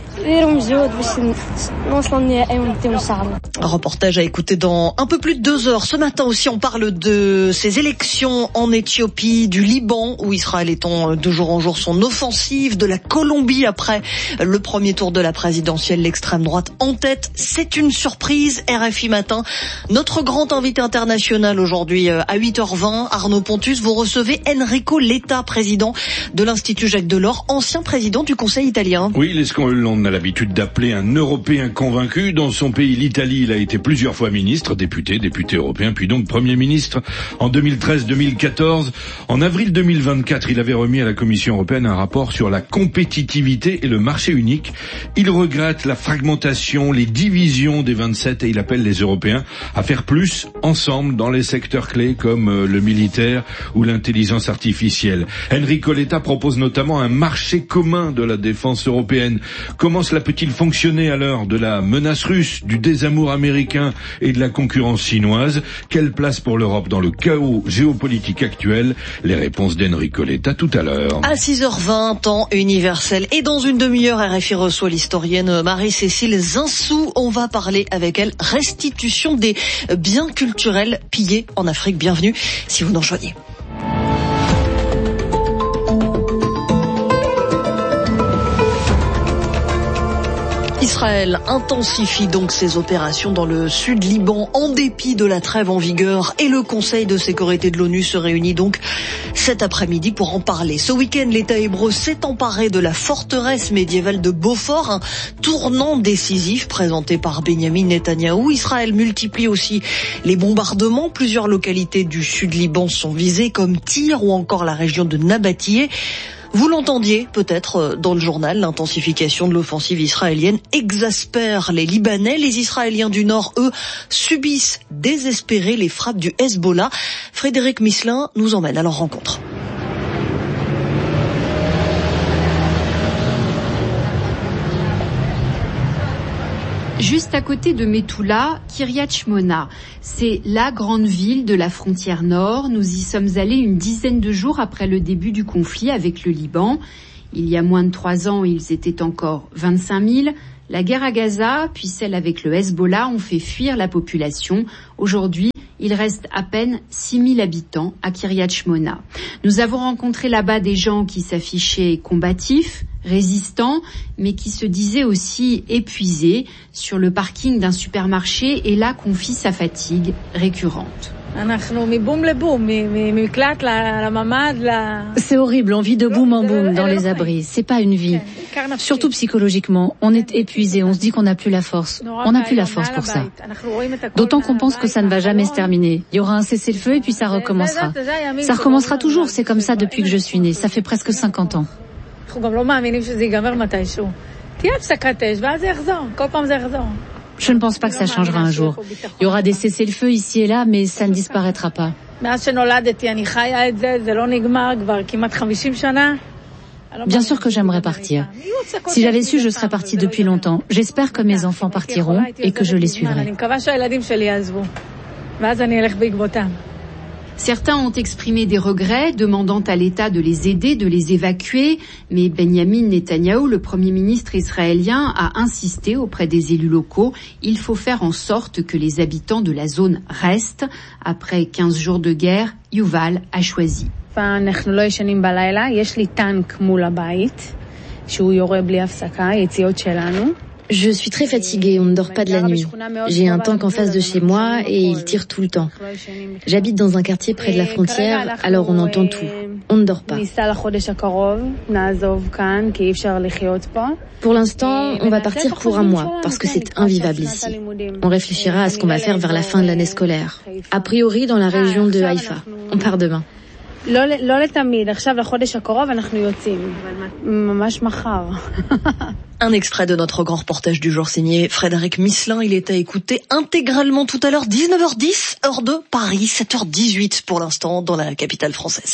Reportage à écouter dans un peu plus de deux heures. Ce matin aussi, on parle de ces élections en Éthiopie, du Liban, où Israël étend de jour en jour son offensive, de la Colombie après le premier tour de la présidentielle, l'extrême droite en tête. C'est une surprise. R F I Matin. Notre grand invité international aujourd'hui à huit heures vingt, Arnaud Pontus, vous recevez Enrico Letta, président de l'Institut Jacques Delors, ancien président du Conseil italien. Oui, l'escambule, on a l'habitude d'appeler un Européen convaincu. Dans son pays, l'Italie, il a été plusieurs fois ministre, député, député européen, puis donc Premier ministre en deux mille treize deux mille quatorze. En avril deux mille vingt-quatre, il avait remis à la Commission européenne un rapport sur la compétitivité et le marché unique. Il regrette la fragmentation, les divisions des vingt-sept et il appelle les Européens à faire plus ensemble dans les secteurs clés comme le militaire ou l'intelligence artificielle. Enrico Letta propose notamment un marché commun de la défense européenne. Comment cela peut-il fonctionner à l'heure de la menace russe, du désamour américain et de la concurrence chinoise? Quelle place pour l'Europe dans le chaos géopolitique actuel? Les réponses d'Enrico Letta tout à l'heure. À six heures vingt, temps universel. Et dans une demi-heure, R F I reçoit l'historienne Marie-Cécile Zinsou. On va parler avec elle restitution des biens culturels pillés en Afrique. Bienvenue si vous nous rejoignez. Israël intensifie donc ses opérations dans le sud Liban en dépit de la trêve en vigueur et le Conseil de sécurité de l'ONU se réunit donc cet après-midi pour en parler. Ce week-end, l'État hébreu s'est emparé de la forteresse médiévale de Beaufort, un tournant décisif présenté par Benyamin Netanyahou. Israël multiplie aussi les bombardements. Plusieurs localités du sud Liban sont visées comme Tyr ou encore la région de Nabatiyeh. Vous l'entendiez peut-être dans le journal, l'intensification de l'offensive israélienne exaspère les Libanais. Les Israéliens du Nord, eux, subissent désespérés les frappes du Hezbollah. Frédéric Misselin nous emmène à leur rencontre. Juste à côté de Methoula, Kiryat Shmona. C'est la grande ville de la frontière nord. Nous y sommes allés une dizaine de jours après le début du conflit avec le Liban. Il y a moins de trois ans, ils étaient encore vingt-cinq mille. La guerre à Gaza, puis celle avec le Hezbollah, ont fait fuir la population. Aujourd'hui, il reste à peine six mille habitants à Kiryat Shmona. Nous avons rencontré là-bas des gens qui s'affichaient combatifs, résistants, mais qui se disaient aussi épuisés. Sur le parking d'un supermarché, et là confie sa fatigue récurrente. C'est horrible, on vit de boum en boum dans les abris. C'est pas une vie. Surtout psychologiquement, on est épuisé, on se dit qu'on n'a plus la force. On n'a plus la force pour ça. D'autant qu'on pense que ça ne va jamais se terminer. Il y aura un cessez-le-feu et puis ça recommencera. Ça recommencera toujours, c'est comme ça depuis que je suis née. Ça fait presque cinquante ans. Je ne pense pas que ça changera un jour. Il y aura des cessez-le-feu ici et là, mais ça ne disparaîtra pas. Bien sûr que j'aimerais partir. Si j'avais su, je serais partie depuis longtemps. J'espère que mes enfants partiront et que je les suivrai. Certains ont exprimé des regrets, demandant à l'État de les aider, de les évacuer. Mais Benyamin Netanyahou, le Premier ministre israélien, a insisté auprès des élus locaux. Il faut faire en sorte que les habitants de la zone restent. Après quinze jours de guerre, Yuval a choisi. אנחנו לא ישנים בלילה, יש לי טנק מול הבית, שהוא יורה בלי הפסקה, יציאות שלנו. Je suis très fatiguée, on ne dort pas de la nuit. J'ai un tank en face de chez moi et il tire tout le temps. J'habite dans un quartier près de la frontière, alors on entend tout. On ne dort pas. Pour l'instant, on va partir pour un mois, parce que c'est invivable ici. On réfléchira à ce qu'on va faire vers la fin de l'année scolaire. A priori dans la région de Haïfa. On part demain. לא לתמיד, עכשיו לחודש הקרוב אנחנו יוצאים. ממש מחר. Un extrait de notre grand reportage du jour signé Frédéric Misselin. Il est à écouter intégralement tout à l'heure, dix-neuf heures dix, heure de Paris, sept heures dix-huit pour l'instant dans la capitale française.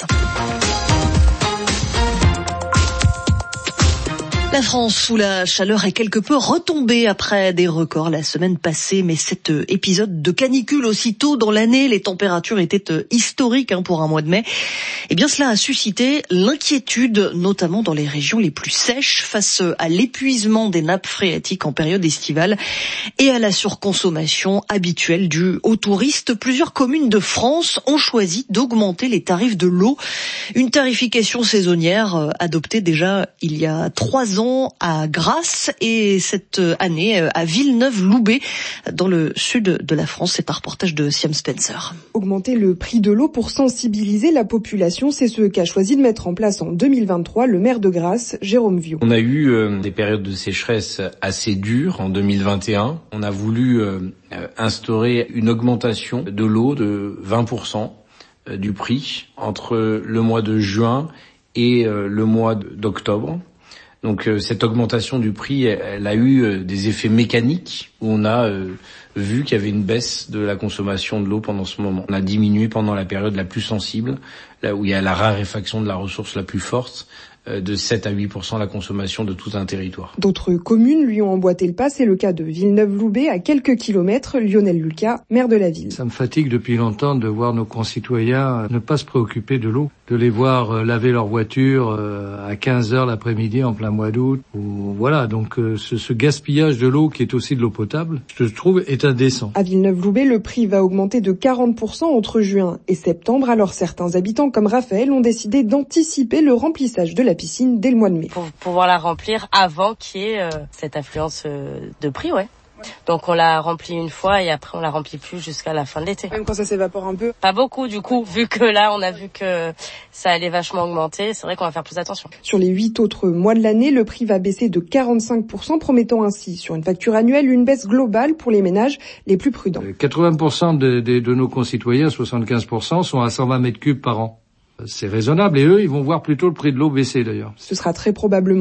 La France sous la chaleur est quelque peu retombée après des records la semaine passée, mais cet épisode de canicule aussitôt dans l'année, les températures étaient historiques hein, pour un mois de mai. Eh bien, cela a suscité l'inquiétude, notamment dans les régions les plus sèches, face à l'épuisement des nappes phréatiques en période estivale et à la surconsommation habituelle due aux touristes. Plusieurs communes de France ont choisi d'augmenter les tarifs de l'eau, une tarification saisonnière adoptée déjà il y a trois ans à Grasse et cette année à Villeneuve-Loubet dans le sud de la France. C'est un reportage de Siam Spencer. Augmenter le prix de l'eau pour sensibiliser la population, c'est ce qu'a choisi de mettre en place en deux mille vingt-trois le maire de Grasse, Jérôme Viau. On a eu euh, des périodes de sécheresse assez dures en deux mille vingt et un. On a voulu euh, instaurer une augmentation de l'eau de vingt pour cent du prix entre le mois de juin et euh, le mois d'octobre. Donc euh, cette augmentation du prix, elle, elle a eu euh, des effets mécaniques où on a euh, vu qu'il y avait une baisse de la consommation de l'eau pendant ce moment. On a diminué pendant la période la plus sensible, là où il y a la raréfaction de la ressource la plus forte, euh, de sept à huit pour cent la consommation de tout un territoire. D'autres communes lui ont emboîté le pas, c'est le cas de Villeneuve-Loubet, à quelques kilomètres. Lionel Lucas, maire de la ville. Ça me fatigue depuis longtemps de voir nos concitoyens ne pas se préoccuper de l'eau, de les voir laver leur voiture à quinze heures l'après-midi en plein mois d'août. Ou voilà, donc ce, ce gaspillage de l'eau qui est aussi de l'eau potable, je trouve, est indécent. À Villeneuve-Loubet, le prix va augmenter de quarante pour cent entre juin et septembre. Alors certains habitants comme Raphaël ont décidé d'anticiper le remplissage de la piscine dès le mois de mai. Pour pouvoir la remplir avant qu'il y ait euh, cette affluence euh, de prix, ouais. Donc on l'a rempli une fois et après on la remplit plus jusqu'à la fin de l'été. Même quand ça s'évapore un peu? Pas beaucoup du coup, vu que là on a vu que ça allait vachement augmenter, c'est vrai qu'on va faire plus attention. Sur les huit autres mois de l'année, le prix va baisser de quarante-cinq pour cent, promettant ainsi sur une facture annuelle une baisse globale pour les ménages les plus prudents. quatre-vingts pour cent de, de, de nos concitoyens, soixante-quinze pour cent, sont à cent vingt mètres cubes par an. C'est raisonnable et eux, ils vont voir plutôt le prix de l'eau baisser d'ailleurs. Ce sera très probablement